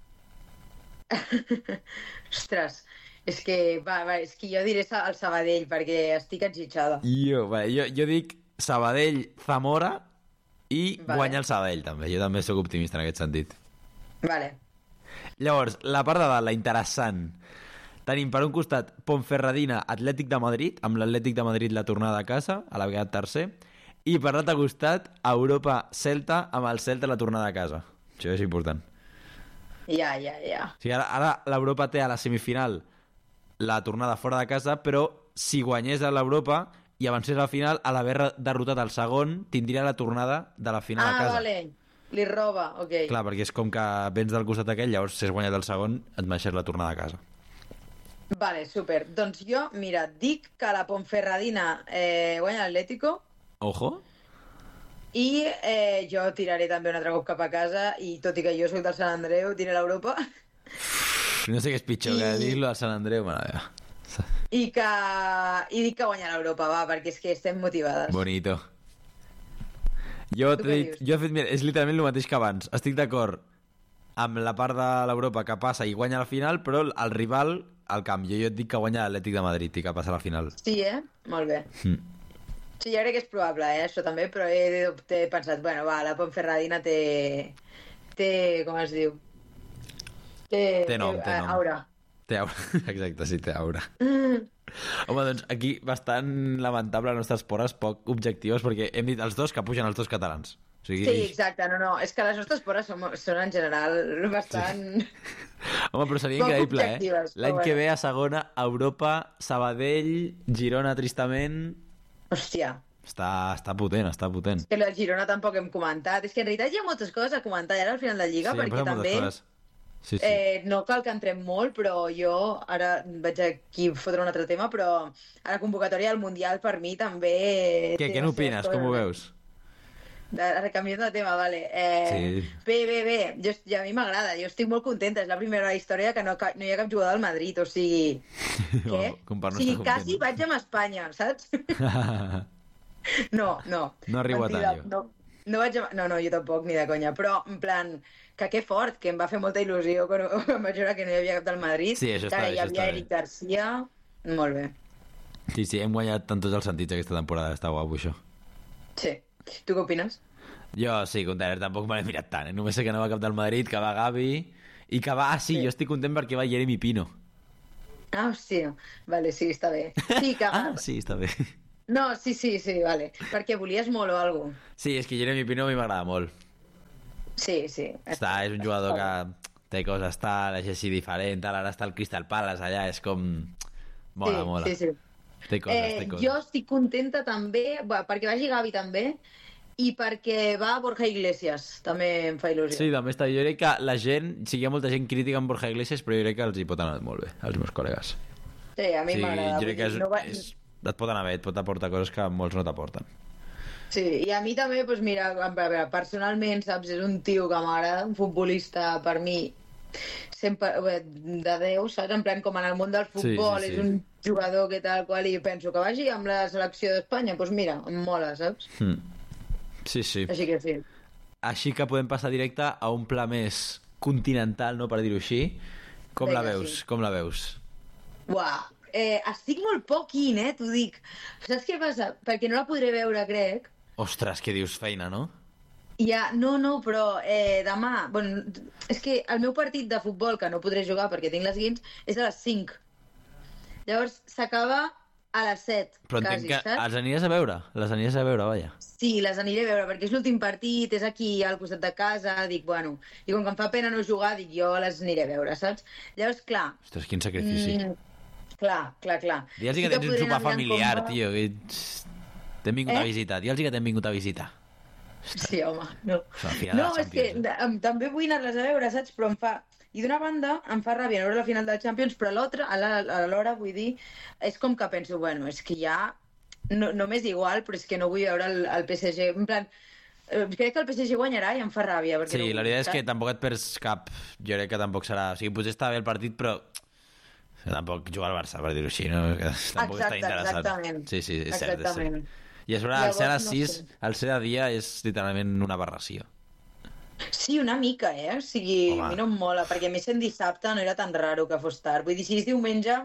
Ostres, és que jo diré el Sabadell perquè estic enxitxada. Jo dic Sabadell-Zamora i guanya el Sabadell també. Jo també sóc optimista en aquest sentit. Vale. Llavors, la part de dalt, la interessant. Tenim per un costat Ponferradina, Atlètic de Madrid, amb l'Atlètic de Madrid la tornada a casa, a la vegada tercer, i per l'altre costat Europa-Celta, amb el Celta la tornada a casa. Això és important. Ja. O sigui, ara l'Europa té a la semifinal la tornada fora de casa, però si guanyés a l'Europa i avancés a la final, a l'haver derrotat el segon, tindria la tornada de la final a casa. Ah, vale. Li roba, ok. Clar, perquè és com que vens del costat aquell, llavors si has guanyat el segon, et mereixes la tornada a casa. Vale, super. Doncs jo, mira, dic que la Ponferradina guanya l'Atlético. Ojo. I jo tiraré també un altre cop cap a casa, i tot i que jo soc del Sant Andreu, tiré l'Europa. No sé què és pitjor, que dir-lo al Sant Andreu, mare meva. I dic que guanya l'Europa, va, perquè és que estem motivades. Bonito. Jo he fet, mira, és literalment el mateix que abans. Estic d'acord amb la part de l'Europa que passa i guanya la final, però el rival, al camp. Jo et dic que guanya l'Atlètic de Madrid i que passa a la final. Sí, Molt bé. Sí, jo crec que és probable, això també, però he pensat, bueno, va, la Ponferradina té com es diu? Té nom. Aura. Té aura, exacte, sí, té aura. Home, doncs aquí bastant lamentable les nostres porres, poc objectives, perquè hem dit els dos que pugen els dos catalans. O sigui... Sí, exacte, no, és que les nostres porres són en general bastant... Sí. Home, però seria increïble, L'any que ve a segona, Europa, Sabadell, Girona, tristament... Hòstia. Està potent. És que la Girona tampoc hem comentat. És que en realitat hi ha moltes coses a comentar ara al final de Lliga, perquè també... Sí. No cal que entrem molt, però jo ara vaig aquí fotre un altre tema, però a la convocatòria del Mundial per mi també... Què n'opines? Com ho veus? Ara canviem de tema, vale. Sí. Bé. A mi m'agrada, jo estic molt contenta. És la primera història que no hi ha cap jugador del Madrid, o sigui... Què? O sigui, quasi vaig amb Espanya, saps? No. No arribo a tant, jo. No, jo tampoc, ni de conya. Però, en plan, que fort, que em va fer molta il·lusió quan em vaig veure que no hi havia cap del Madrid. Sí, això Hi està havia bé. Eric Garcia. Molt bé. Sí, hem guanyat en tots els sentits aquesta temporada, està guapo això. Sí. Tu què opines? Jo sí, content, tampoc me l'he mirat tant, Només sé que no va cap del Madrid, que va Gavi i que va... sí, jo estic content perquè va Jeremy Pino. Ah, hòstia. Vale, sí, està bé. Sí, que... sí, està bé. No, sí, vale. Perquè volies molt o alguna cosa. Sí, és que Jeremy Pino a mi m'agrada molt. Sí. És un jugador que té coses tal, és així diferent, tal, ara està el Crystal Palace allà, és com... Mola. Sí. Té coses. Jo estic contenta també, perquè vagi Gavi també, i perquè va Borja Iglesias, també em fa il·lusió. Sí, també està. Jo crec que la gent, sí, hi ha molta gent crítica amb Borja Iglesias, però jo crec que els hi pot anar molt bé, als meus col·legues. Sí, a mi m'agrada. Jo crec que et pot anar bé, et pot aportar coses que molts no t'aporten. Sí, i a mi també, doncs mira, a veure, personalment, saps, és un tio que m'agrada, un futbolista per mi sempre de Déu, saps? En plan, com en el món del futbol, sí. És un jugador que tal qual, i penso que vagi amb la selecció d'Espanya, doncs mira, em mola, saps? Sí. Així que sí. Així que podem passar directe a un pla més continental, no, per dir-ho així. Com la veus? Sí. Com la veus? Uau, estic molt poc in, t'ho dic. Saps què passa? Perquè no la podré veure, crec. Ostres, què dius, feina, no? Ja, no, però demà... Bueno, és que el meu partit de futbol, que no podré jugar perquè tinc les guins, és a les 5. Llavors s'acaba a les 7, però quasi, que saps? els aniràs a veure? Les aniràs a veure, vaja. Sí, les aniré a veure, perquè és l'últim partit, és aquí al costat de casa, dic, bueno... I com que em fa pena no jugar, dic, jo les aniré a veure, saps? Llavors, clar... Ostres, quin sacrifici. Clar. Digue'ls que tens un sopar familiar, tio, que t'hem vingut a visitar. Digue'ls que t'hem vingut a visitar. Sí, home, no. No, és que també vull anar-les a veure, saps? Però em fa... I d'una banda em fa ràbia no veure la final de Champions, però l'altra, alhora, vull dir, és com que penso, bueno, és que ja no m'és igual, però és que no vull veure el PSG. En plan, crec que el PSG guanyarà i em fa ràbia. Sí, no, la veritat és que tampoc et perds cap. Jo crec que tampoc serà... O sigui, potser està bé el partit, però tampoc juga al Barça, per dir-ho així, no? Que tampoc està interessant. Exactament. Sí, és cert. Exactament. I a sobre, al ser a les 6, al ser de dia, és literalment una aberració. Sí, una mica, O sigui, a mi no em mola, perquè a més en dissabte no era tan raro que fos tard. Vull dir, si és diumenge,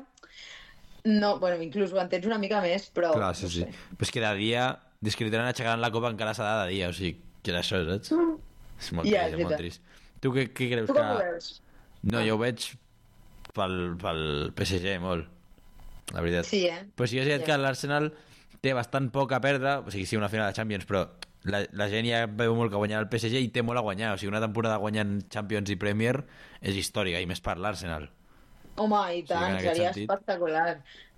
no, bueno, inclús ho entens una mica més, però... Clar, sí. Però és que de dia, des que li tenen aixecant la copa encara s'ha de dia, o sigui, que era això, saps? És molt trist, és molt trist. Tu què creus que... Tu com ho veus? No, jo ho veig pel PSG, molt, la veritat. Sí, Però sí que és veritat que l'Arsenal té bastant poc a perdre, o sigui, sí, una final de Champions, però la gent ja veu molt que guanyarà el PSG i té molt a guanyar, o sigui, una temporada guanyant Champions i Premier és històrica, i més per l'Arsenal. Home, i tant, seria espectacular.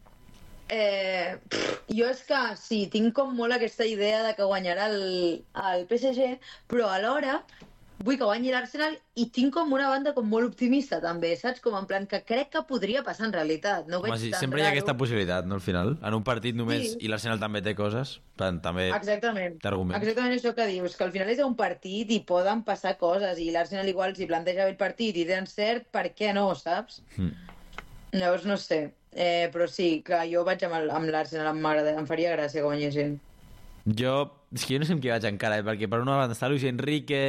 Jo és que sí, tinc com molt aquesta idea de que guanyarà el PSG, però alhora vull que guanyi l'Arsenal i tinc com una banda com molt optimista també, saps? Com en plan que crec que podria passar en realitat. No ho veig tan sempre hi ha aquesta possibilitat, no, al final? En un partit només, i l'Arsenal també té coses, també té arguments. Exactament això que dius, que al final és un partit i poden passar coses, i l'Arsenal igual si planteja bé el partit i té encert, per què no, saps? Llavors no sé, però sí, que jo vaig amb l'Arsenal, em faria gràcia que guanyessin. És que jo no sé amb qui vaig encara, perquè per una banda està Luis Enrique...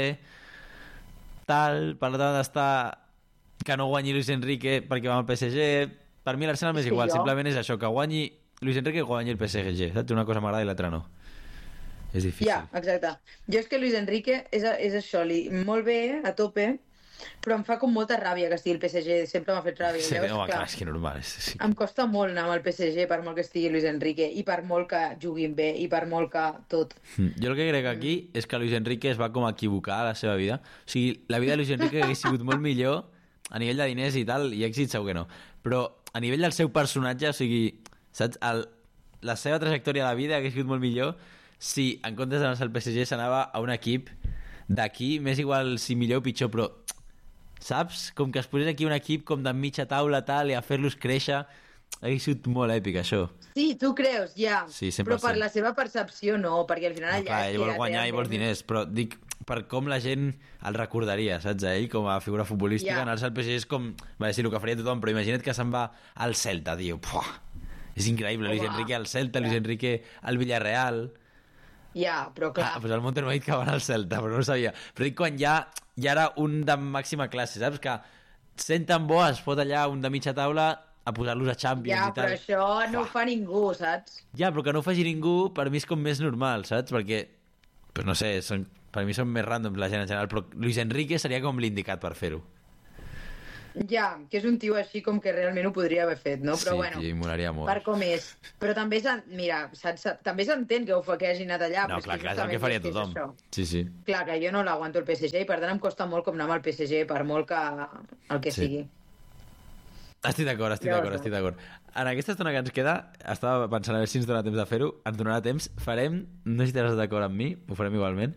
per l'altra banda està que no guanyi Luis Enrique perquè va amb el PSG. Per mi l'Arsenal m'és igual, simplement és això, que guanyi Luis Enrique i guanyi el PSG, saps? Una cosa m'agrada i l'altra no. És difícil. Ja, exacte. Jo és que Luis Enrique és això, molt bé, a tope, però em fa com molta ràbia que estigui el PSG, sempre m'ha fet ràbia. Sí, home, clar, és que normal. Sí. Em costa molt anar amb el PSG per molt que estigui Luis Enrique i per molt que juguin bé i per molt que tot. Jo el que crec aquí és que Luis Enrique es va com equivocar a la seva vida. O sigui, la vida de Luis Enrique hauria sigut molt millor a nivell de diners i tal, i èxit segur que no. Però a nivell del seu personatge, o sigui, saps? La seva trajectòria de vida hauria sigut molt millor si en comptes d'anar-se al PSG s'anava a un equip d'aquí, més igual si millor o pitjor, però saps? Com que es posés aquí un equip com de mitja taula tal i a fer-los créixer, hauria sigut molt èpic això. Sí, tu creus, ja, sí, però per la seva percepció no, perquè al final... No, clar, ell vol guanyar i vols diners, però dic, per com la gent el recordaria, saps? A ell com a figura futbolística, anar-se al PSG és com, va dir el que faria tothom, però imagina't que se'n va al Celta, tio, és increïble, Luis Enrique al Celta, Luis Enrique al Villarreal, Ja, però clar... Doncs el Monter m'ha dit que van al Celta, però no ho sabia. Però dic quan ja era un de màxima classe, saps? Que sent tan bo es pot allà un de mitja taula a posar-los a Champions i tal. Ja, però això no ho fa ningú, saps? Ja, però que no ho faci ningú per mi és com més normal, saps? Perquè, pues no sé, per mi són més ràndoms la gent en general, però Luis Enrique seria com l'indicat per fer-ho. Ja, que és un tio així com que realment ho podria haver fet, no? Però sí, bueno, tio, molaria molt. per com és. Però també, mira, saps, també s'entén que hagi anat allà. No, clar, és el que faria tothom. Sí, sí. Clar, que jo no l'aguanto el PSG i per tant em costa molt com anar amb el PSG, per molt que el que sigui. Estic d'acord. En aquesta estona que ens queda, estava pensant a veure si ens dona temps de fer-ho, ens donarà temps, farem, no sé si estaràs d'acord amb mi, ho farem igualment,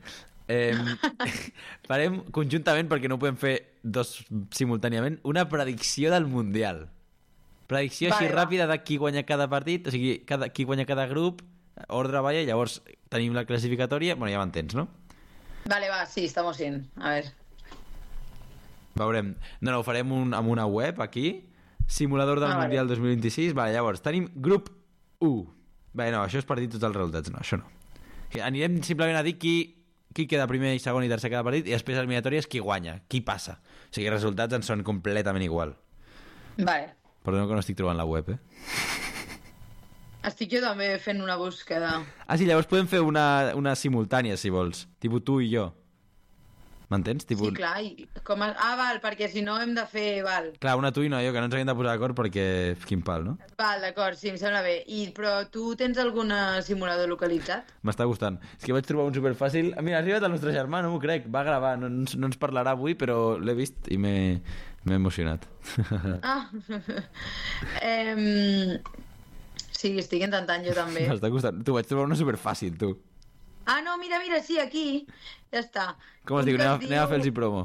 farem conjuntament, perquè no ho podem fer dos simultàniament, una predicció del Mundial. Predicció així ràpida de qui guanya cada partit, o sigui, qui guanya cada grup, ordre, i llavors tenim la classificatòria, bueno, ja m'entens, no? Vale, va, sí, estamos bien, a ver. Veurem. No, ho farem amb una web aquí, simulador del Mundial 2026, vale, llavors tenim grup 1. Bé, no, això és per dir tots els resultats, no, això no. Anirem simplement a dir qui queda primer i segon i tercer cada partit i després eliminatòries qui guanya, qui passa. O sigui, els resultats ens són completament igual. Vale. Perdó que no estic trobant la web, Estic jo també fent una búsqueda. Ah, sí, llavors podem fer una simultània, si vols. Tipus tu i jo. M'entens? Sí, clar. Val, perquè si no hem de fer... Val. Clar, una tu i una jo, que no ens haguem de posar d'acord perquè... Quin pal, no? Val, d'acord, sí, em sembla bé. Però tu tens algun simulador localitzat? M'està gustant. És que vaig trobar un superfàcil... Mira, ha arribat el nostre germà, no m'ho crec. Va gravar, no ens parlarà avui, però l'he vist i m'he emocionat. Sí, estic intentant jo també. M'està gustant. Tu, vaig trobar una superfàcil, tu. Ah, no, mira, sí, aquí. Ja està. Com es diu? Anem a fer-los promo.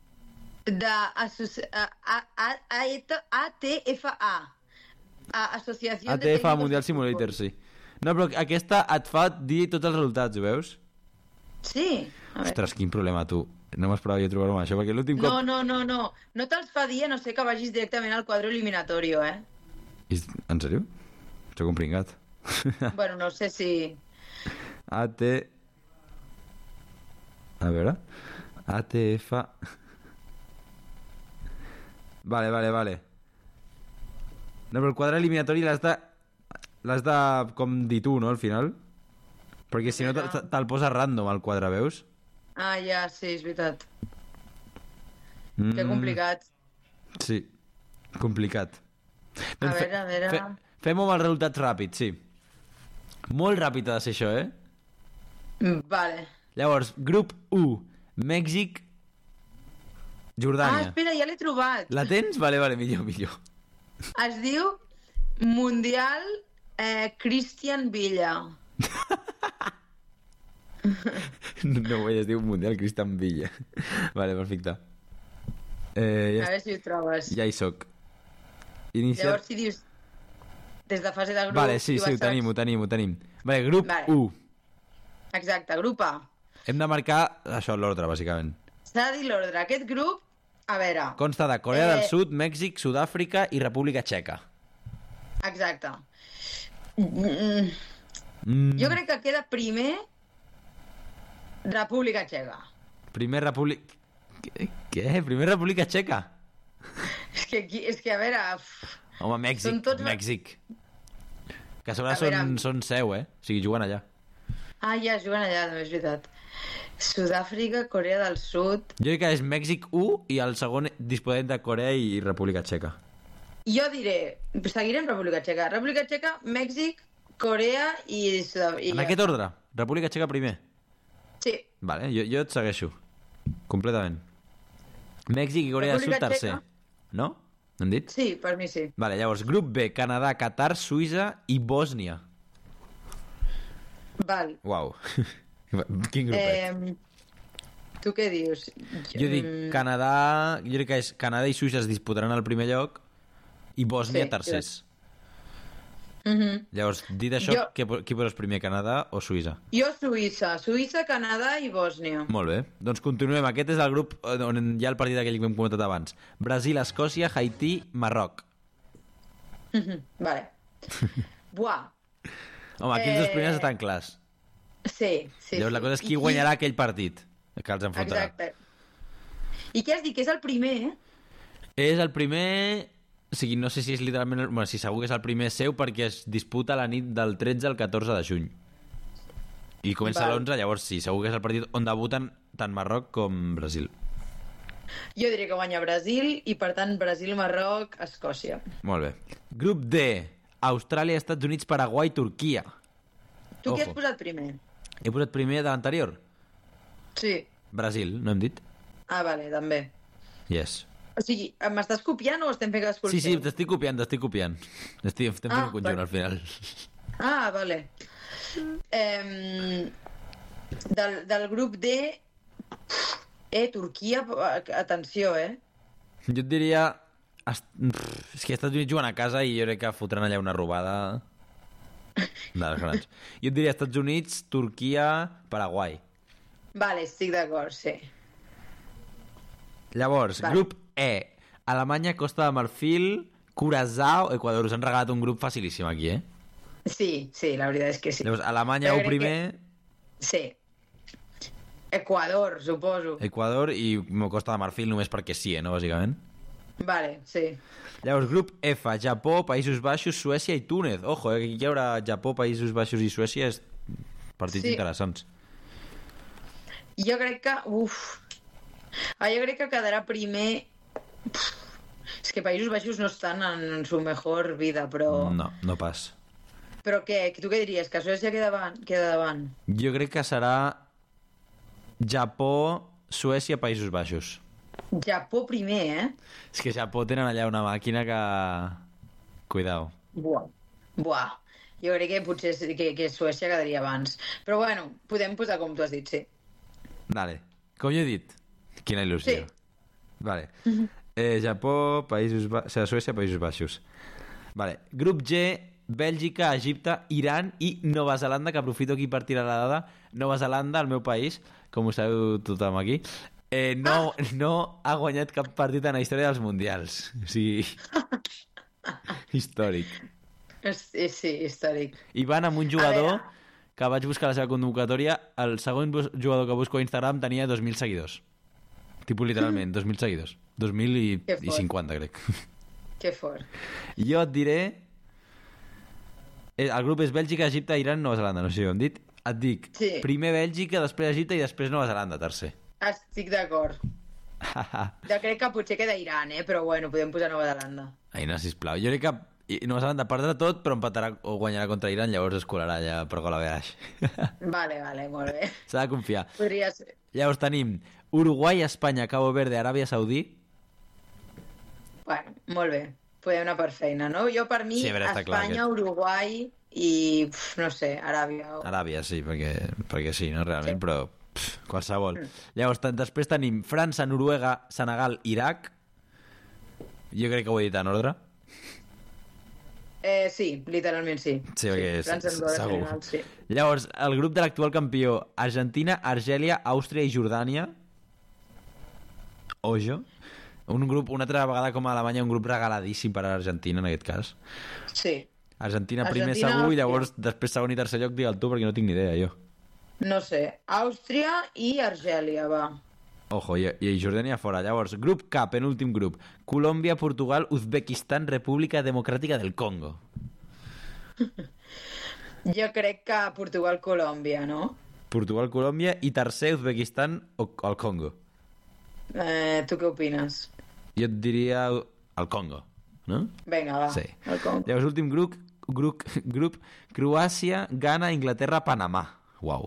ATFA. Associació de ATFA Mundial Simulator, sí. No, però aquesta et fa dir tots els resultats, ho veus? Sí. Ostres, quin problema, tu. No m'esperava jo trobar-ho amb això, perquè l'últim cop... No. No te'ls fa dir, a no sé que vagis directament al quadre eliminatorio, En sèrio? Soc un pringat. Bueno, no sé si... A veure... ATF... Vale. No, però el quadre eliminatori l'has de com dir tu, no, al final? Perquè si no te'l posa random, el quadre, veus? Ah, ja, sí, és veritat. Que complicat. Sí, complicat. A veure... Fem-ho amb els resultats ràpids, sí. Molt ràpid ha de ser això, Vale. Llavors, grup 1, Mèxic, Jordània. Ah, espera, ja l'he trobat. La tens? Vale, millor. Es diu Mundial Cristian Villa. No, es diu Mundial Cristian Villa. Vale, perfecte. A veure si ho trobes. Ja hi soc. Llavors, si dius des de fase de grup... Vale, sí, ho tenim. Vale, grup 1. Exacte, grup A. Hem de marcar això, l'ordre, bàsicament. S'ha de dir l'ordre. Aquest grup, a veure... Consta de Corea del Sud, Mèxic, Sud-àfrica i República Txeca. Exacte. Jo crec que queda primer República Txeca. Primer República... Què? Primer República Txeca? És que a veure... Home, Mèxic. Que a sobre són seu, O sigui, juguen allà. Ah, ja, juguen allà, no, és veritat. Sud-àfrica, Corea del Sud... Jo crec que és Mèxic 1 i el segon disposem de Corea i República Txeca. Jo diré, seguirem República Txeca. República Txeca, Mèxic, Corea i Sud-àfrica. En aquest ordre? República Txeca primer? Sí. Vale, jo et segueixo. Completament. Mèxic i Corea del Sud tercer. No? Hem dit? Sí, per mi sí. Vale, llavors, grup B, Canadà, Qatar, Suïssa i Bòsnia. Val. Uau. Quin grupet. Tu què dius? Jo dic Canadà... Jo crec que és Canadà i Suïssa es disputaran al primer lloc i Bòsnia tercers. Llavors, dit això, qui poses primer, Canadà o Suïssa? Jo Suïssa. Suïssa, Canadà i Bòsnia. Molt bé. Doncs continuem. Aquest és el grup on hi ha el partit aquell que hem comentat abans. Brasil, Escòcia, Haití, Marroc. Vale. Buah. Home, aquí els dos primers estan clars. Sí. Llavors la cosa és qui guanyarà aquell partit que els enfrontarà. Exacte. I què has dit? Que és el primer, És el primer... O sigui, no sé si és literalment... Bueno, sí, segur que és el primer seu perquè es disputa la nit del 13 al 14 de juny. I comença l'11, llavors sí, segur que és el partit on debuten tant Marroc com Brasil. Jo diria que guanya Brasil i, per tant, Brasil, Marroc, Escòcia. Molt bé. Grup D. Austràlia, Estats Units, Paraguai, Turquia. Tu què has posat primer? He posat primer de l'anterior. Sí. Brasil, no hem dit? Ah, vale, també. Yes. O sigui, m'estàs copiant o estem fent cadascú el Sí, seu? t'estic copiant. Estem fent un conjunt al final. Ah, vale. Del grup D... Turquia, atenció, Jo et diria... És que Estats Units juguen a casa i jo crec que fotran allà una robada de les grans. Jo et diria Estats Units, Turquia, Paraguai. Vale, estic d'acord, sí. Llavors, grup E. Alemanya, Costa de Marfil, Curaçao, Equador. Us han regalat un grup facilíssim aquí, Sí, la veritat és que sí. Llavors, Alemanya o primer... Sí. Equador, suposo. Equador i Costa de Marfil només perquè sí, no, bàsicament? Vale, sí. Llavors, grup F, Japó, Països Baixos, Suècia i Túnez. Ojo, aquí hi haurà Japó, Països Baixos i Suècia, és partits interessants. Jo crec que... jo crec que quedarà primer... És que Països Baixos no estan en su mejor vida, però... No pas. Però què? Tu què diries? Que Suècia queda davant? Jo crec que serà Japó, Suècia, Països Baixos. Japó primer, És que Japó tenen allà una màquina que... Cuidao. Buah. Jo crec que potser que Suècia quedaria abans. Però bueno, podem posar com tu has dit, sí. Dale. Com jo he dit. Quina il·lusió. Sí. Vale. Japó, Suècia, Països Baixos. Vale. Grup G, Bèlgica, Egipte, Iran i Nova Zelanda, que aprofito aquí per tirar la dada. Nova Zelanda, el meu país, com ho sabeu tothom aquí, no ha guanyat cap partit en la història dels mundials. O sigui... històric. Sí, històric. I van amb un jugador que vaig buscar la seva convocatòria, el segon jugador que busco a Instagram tenia 2.000 seguidors. Tipus literalment, 2.000 seguidors. 2.000 i 50, crec. Que fort. Jo et diré... El grup és Bèlgica, Egipte, Iran, Nova Zelanda. No sé si ho hem dit. Et dic, primer Bèlgica, després Egipte i després Nova Zelanda, tercer. Estic d'acord. Jo crec que potser queda Iran, però bueno, podem posar Nova Zelanda. Ai, no, sisplau. Jo crec que Nova Zelanda perdrà tot, però empatarà o guanyarà contra Iran, llavors es colarà ja per gol a baix. Vale, molt bé. S'ha de confiar. Podria ser. Llavors tenim Uruguai, Espanya, Cabo Verde, Aràbia Saudí. Bueno, molt bé. Podem anar per feina, no? Jo, per mi, Espanya, Uruguai i, no sé, Aràbia. Aràbia, sí, perquè sí, no? Realment, però qualsevol. Llavors, després tenim França, Noruega, Senegal, Iraq. Jo crec que ho he dit en ordre. Sí, literalment sí. Sí, perquè França, Noruega, Senegal, sí. Llavors, el grup de l'actual campió, Argentina, Argèlia, Àustria i Jordània. Ojo. Un grup, una altra vegada com a Alemanya, un grup regaladíssim per a l'Argentina, en aquest cas. Sí. Argentina primer segur i llavors després segon i tercer lloc digue'l tu perquè no tinc ni idea, jo. No sé. Àustria i Argèlia, va. Ojo, i Jordània fora. Llavors, grup K, penúltim grup. Colòmbia, Portugal, Uzbekistan, República Democràtica del Congo. Jo crec que Portugal-Colòmbia, no? Portugal-Colòmbia i tercer Uzbekistan o el Congo. Tu què opines? Jo et diria el Congo, no? Vinga, va, sí. El Congo. Llavors, últim grup Croàcia, Ghana, Inglaterra, Panamà. Uau.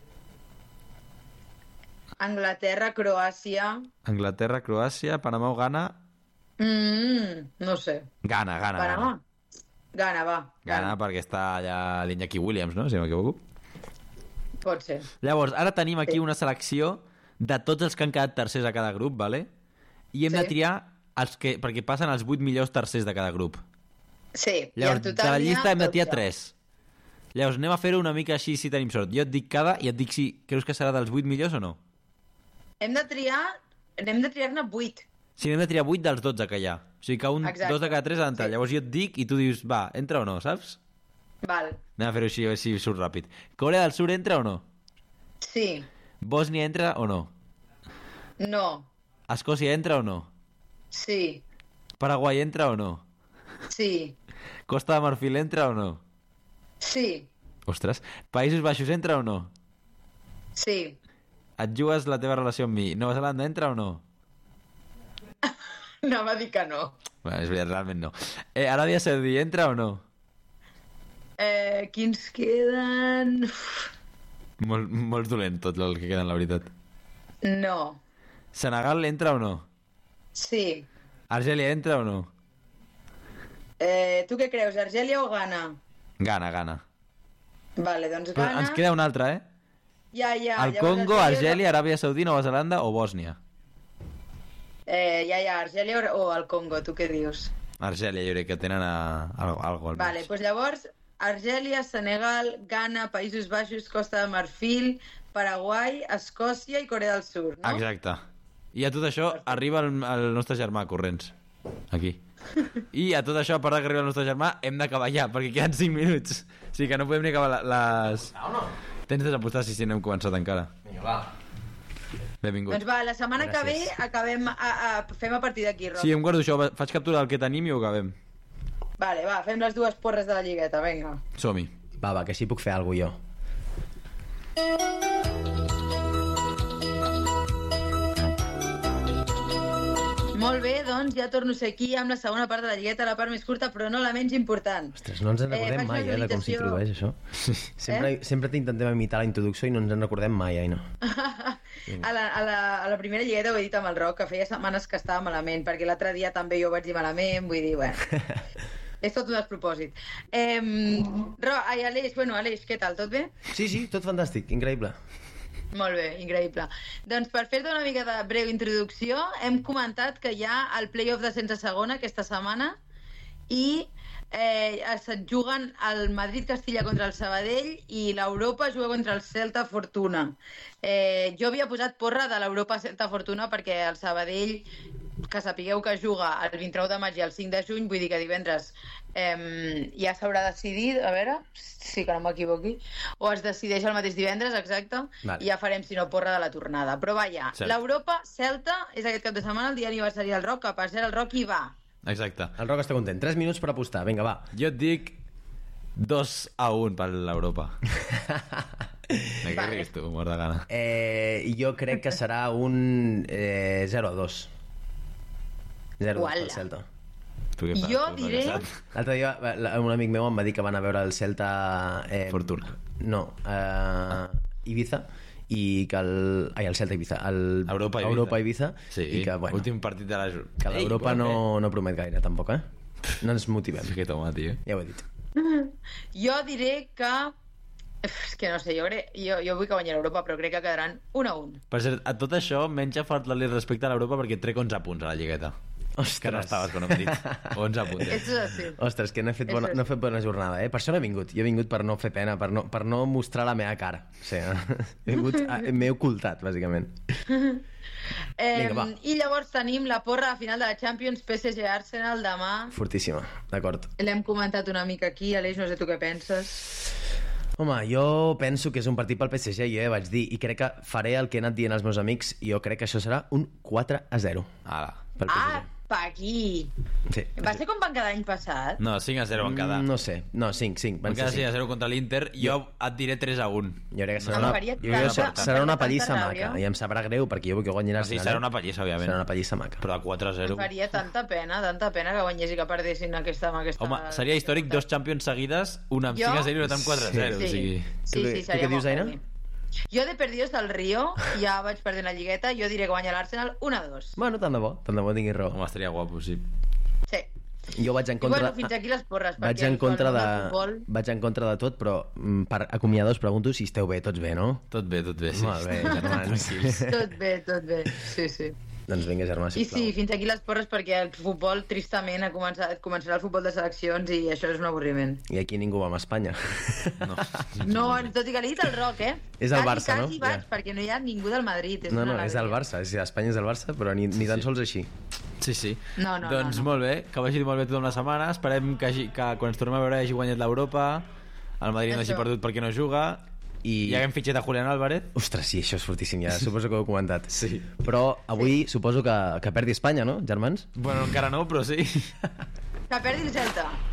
Anglaterra, Croàcia, Panamà o Ghana? No sé. Ghana. Panamà? Ghana, va. Ghana perquè està allà l'Iñaki Williams, no? Si no m'equivoco. Pot ser. Llavors, ara tenim aquí una selecció de tots els que han quedat tercers a cada grup, ¿vale? I hem de triar perquè passen els 8 millors tercers de cada grup. Sí. Llavors, de la llista hem de triar 3. Llavors, anem a fer-ho una mica així si tenim sort. Jo et dic cada i et dic si creus que serà dels 8 millors o no. Hem de triar-ne 8. Sí, hem de triar 8 dels 12 que hi ha. O sigui que dos de cada 3 ha d'entrar. Llavors jo et dic i tu dius, va, entra o no, saps? Val. Anem a fer-ho així surt ràpid. Corea del Sur entra o no? Sí. Bòsnia entra o no? No. Escòcia entra o no? Sí. Paraguai entra o no? Sí. Costa de Marfil entra o no? Sí. Ostres. Països Baixos entra o no? Sí. Et jugues la teva relació amb mi. Nova Zelanda entra o no? No, va dir que no. Bé, és veritat, realment no. Aràbia Saudí entra o no? Quins queden? Molt dolent tot el que queden, la veritat. No. Senegal entra o no? Sí. Argèlia entra o no? Tu què creus, Argèlia o Ghana? Gana. Vale, doncs Però Ghana... ens queda una altra, Ja. El Llavors, Congo, Argèlia, Aràbia Saudí, Nova Zelanda o Bòsnia? Ja, Argèlia o el Congo, tu què dius? Argèlia, jo crec que tenen algo al Vale, doncs llavors Argèlia, Senegal, Ghana, Països Baixos, Costa de Marfil, Paraguai, Escòcia i Corea del Sur, no? Exacte. I a tot això arriba el nostre germà, corrents. Aquí. I a tot això, a part que arriba el nostre germà, hem d'acabar ja, perquè queden 5 minuts. O sigui que no podem ni acabar les... No. Tens desapostat si no hem començat encara. Vinga, va. Benvingut. Doncs va, la setmana que ve acabem fem a partir d'aquí, Roc. Sí, em guardo això, faig captura del que tenim i ho acabem. Vale, va, fem les dues porres de la lligueta, vinga. Som-hi. Va, que així puc fer alguna cosa jo. Molt bé, doncs ja torno a ser aquí amb la segona part de la lligueta, la part més curta, però no la menys important. Ostres, no ens en recordem mai, de com s'introdueix això. Sempre t'intentem imitar la introducció i no ens en recordem mai, no? A la primera lligueta ho he dit amb el Roc, que feia setmanes que estava malament, perquè l'altre dia també jo ho vaig dir malament, vull dir, bueno... És tot un despropòsit. Aleix, què tal? Tot bé? Sí, tot fantàstic, increïble. Molt bé, increïble. Doncs per fer-te una mica de breu introducció, hem comentat que hi ha el play-off de sense segona aquesta setmana i es juguen el Madrid-Castilla contra el Sabadell i l'Europa juga contra el Celta Fortuna. Jo havia posat porra de l'Europa Celta Fortuna perquè el Sabadell, que sapigueu que juga el 29 de maig i el 5 de juny, vull dir que divendres ja s'haurà decidit, a veure, sí que no m'equivoqui, o es decideix el mateix divendres, exacte, vale. I ja farem, si no, porra de la tornada. Però vaja, l'Europa Celta és aquest cap de setmana, el dia aniversari del Roc, que per cert el Roc hi va. Exacte. El Roc està content. 3 minuts per apostar. Vinga, va. Jo et dic 2-1 per l'Europa. Què riguis tu, mort de gana? Jo crec que serà un 0-2. 0-2 pel Celta. Jo diré... L'altre dia un amic meu em va dir que van a veure el Celta... Fortuna. No, Ibiza, i que el Celta Ibiza, Europa Ibiza, sí, i que, bueno, últim partit de la... Que l'Europa no promet gaire, tampoc, No ens motivem. Sí que toma, tio. Ja ho he dit. Jo diré que... És que no sé, jo vull que guanyi l'Europa, però crec que quedaran 1-1. Per cert, a tot això menys a faltar-li respecte a l'Europa perquè trec 11 punts a la lligueta. Ostres. Que no estaves quan hem dit 11 punts. Eso és així. Ostres, que no he fet bona jornada, Per això no he vingut. Jo he vingut per no fer pena, per no mostrar la meva cara. O sigui, m'he ocultat, bàsicament. I llavors tenim la porra a final de la Champions, PSG-Arsenal demà. Fortíssima, d'acord. L'hem comentat una mica aquí, Aleix, no sé tu què penses. Home, jo penso que és un partit pel PSG, jo vaig dir, i crec que faré el que he anat dient als meus amics, i jo crec que això serà un 4-0. Ala. Pel PSG. Aquí. Sí. Va ser com van quedar l'any passat? No, 5-0 van quedar. No sé, no, 5. Van quedar 5-0 contra l'Inter. Jo et diré 3-1. Jo crec que serà una pallissa maca. I em sabrà greu perquè jo vull que guanyi l'Arsenal. Sí, serà una pallissa, òbviament. Serà una pallissa maca. Però a 4-0... Em faria tanta pena que guanyés i que perdessin aquesta... Home, seria històric 2 Champions seguides, una amb 5-0 i l'altra amb 4-0. Sí, tu què dius, Aina? Jo de perdidos del Rio, ja vaig perdent la lligueta, jo diré que guanya l'Arsenal 1-2. Bueno, tant de bo tinguis raó. Home, estaria guapo, sí. Sí. Jo vaig en contra... I bueno, fins aquí les porres. Vaig en contra de tot, però per acomiadar us pregunto si esteu bé, tots bé, no? Tot bé, sí. Molt bé, germans. Tot bé, sí. Doncs vinga, germà, sisplau. I sí, fins aquí les porres perquè el futbol, tristament, començarà el futbol de seleccions i això és un avorriment. I aquí ningú va amb Espanya. No, tot i que l'he dit el Roc, És el Barça, no? Quasi vaig, perquè no hi ha ningú del Madrid. No, és el Barça, Espanya és el Barça, però ni tan sols així. Sí. Doncs molt bé, que vagi molt bé tota una setmana. Esperem que quan ens tornem a veure hagi guanyat l'Europa. el Madrid no hagi perdut perquè no juga, i ja haguem fitxat a Julián Álvarez. Ostres, sí, això és fortíssim, ja suposo que ho heu comentat. Sí. Però avui suposo que perdi Espanya, no, germans? Bueno, encara no, però sí. Que perdi el Celta.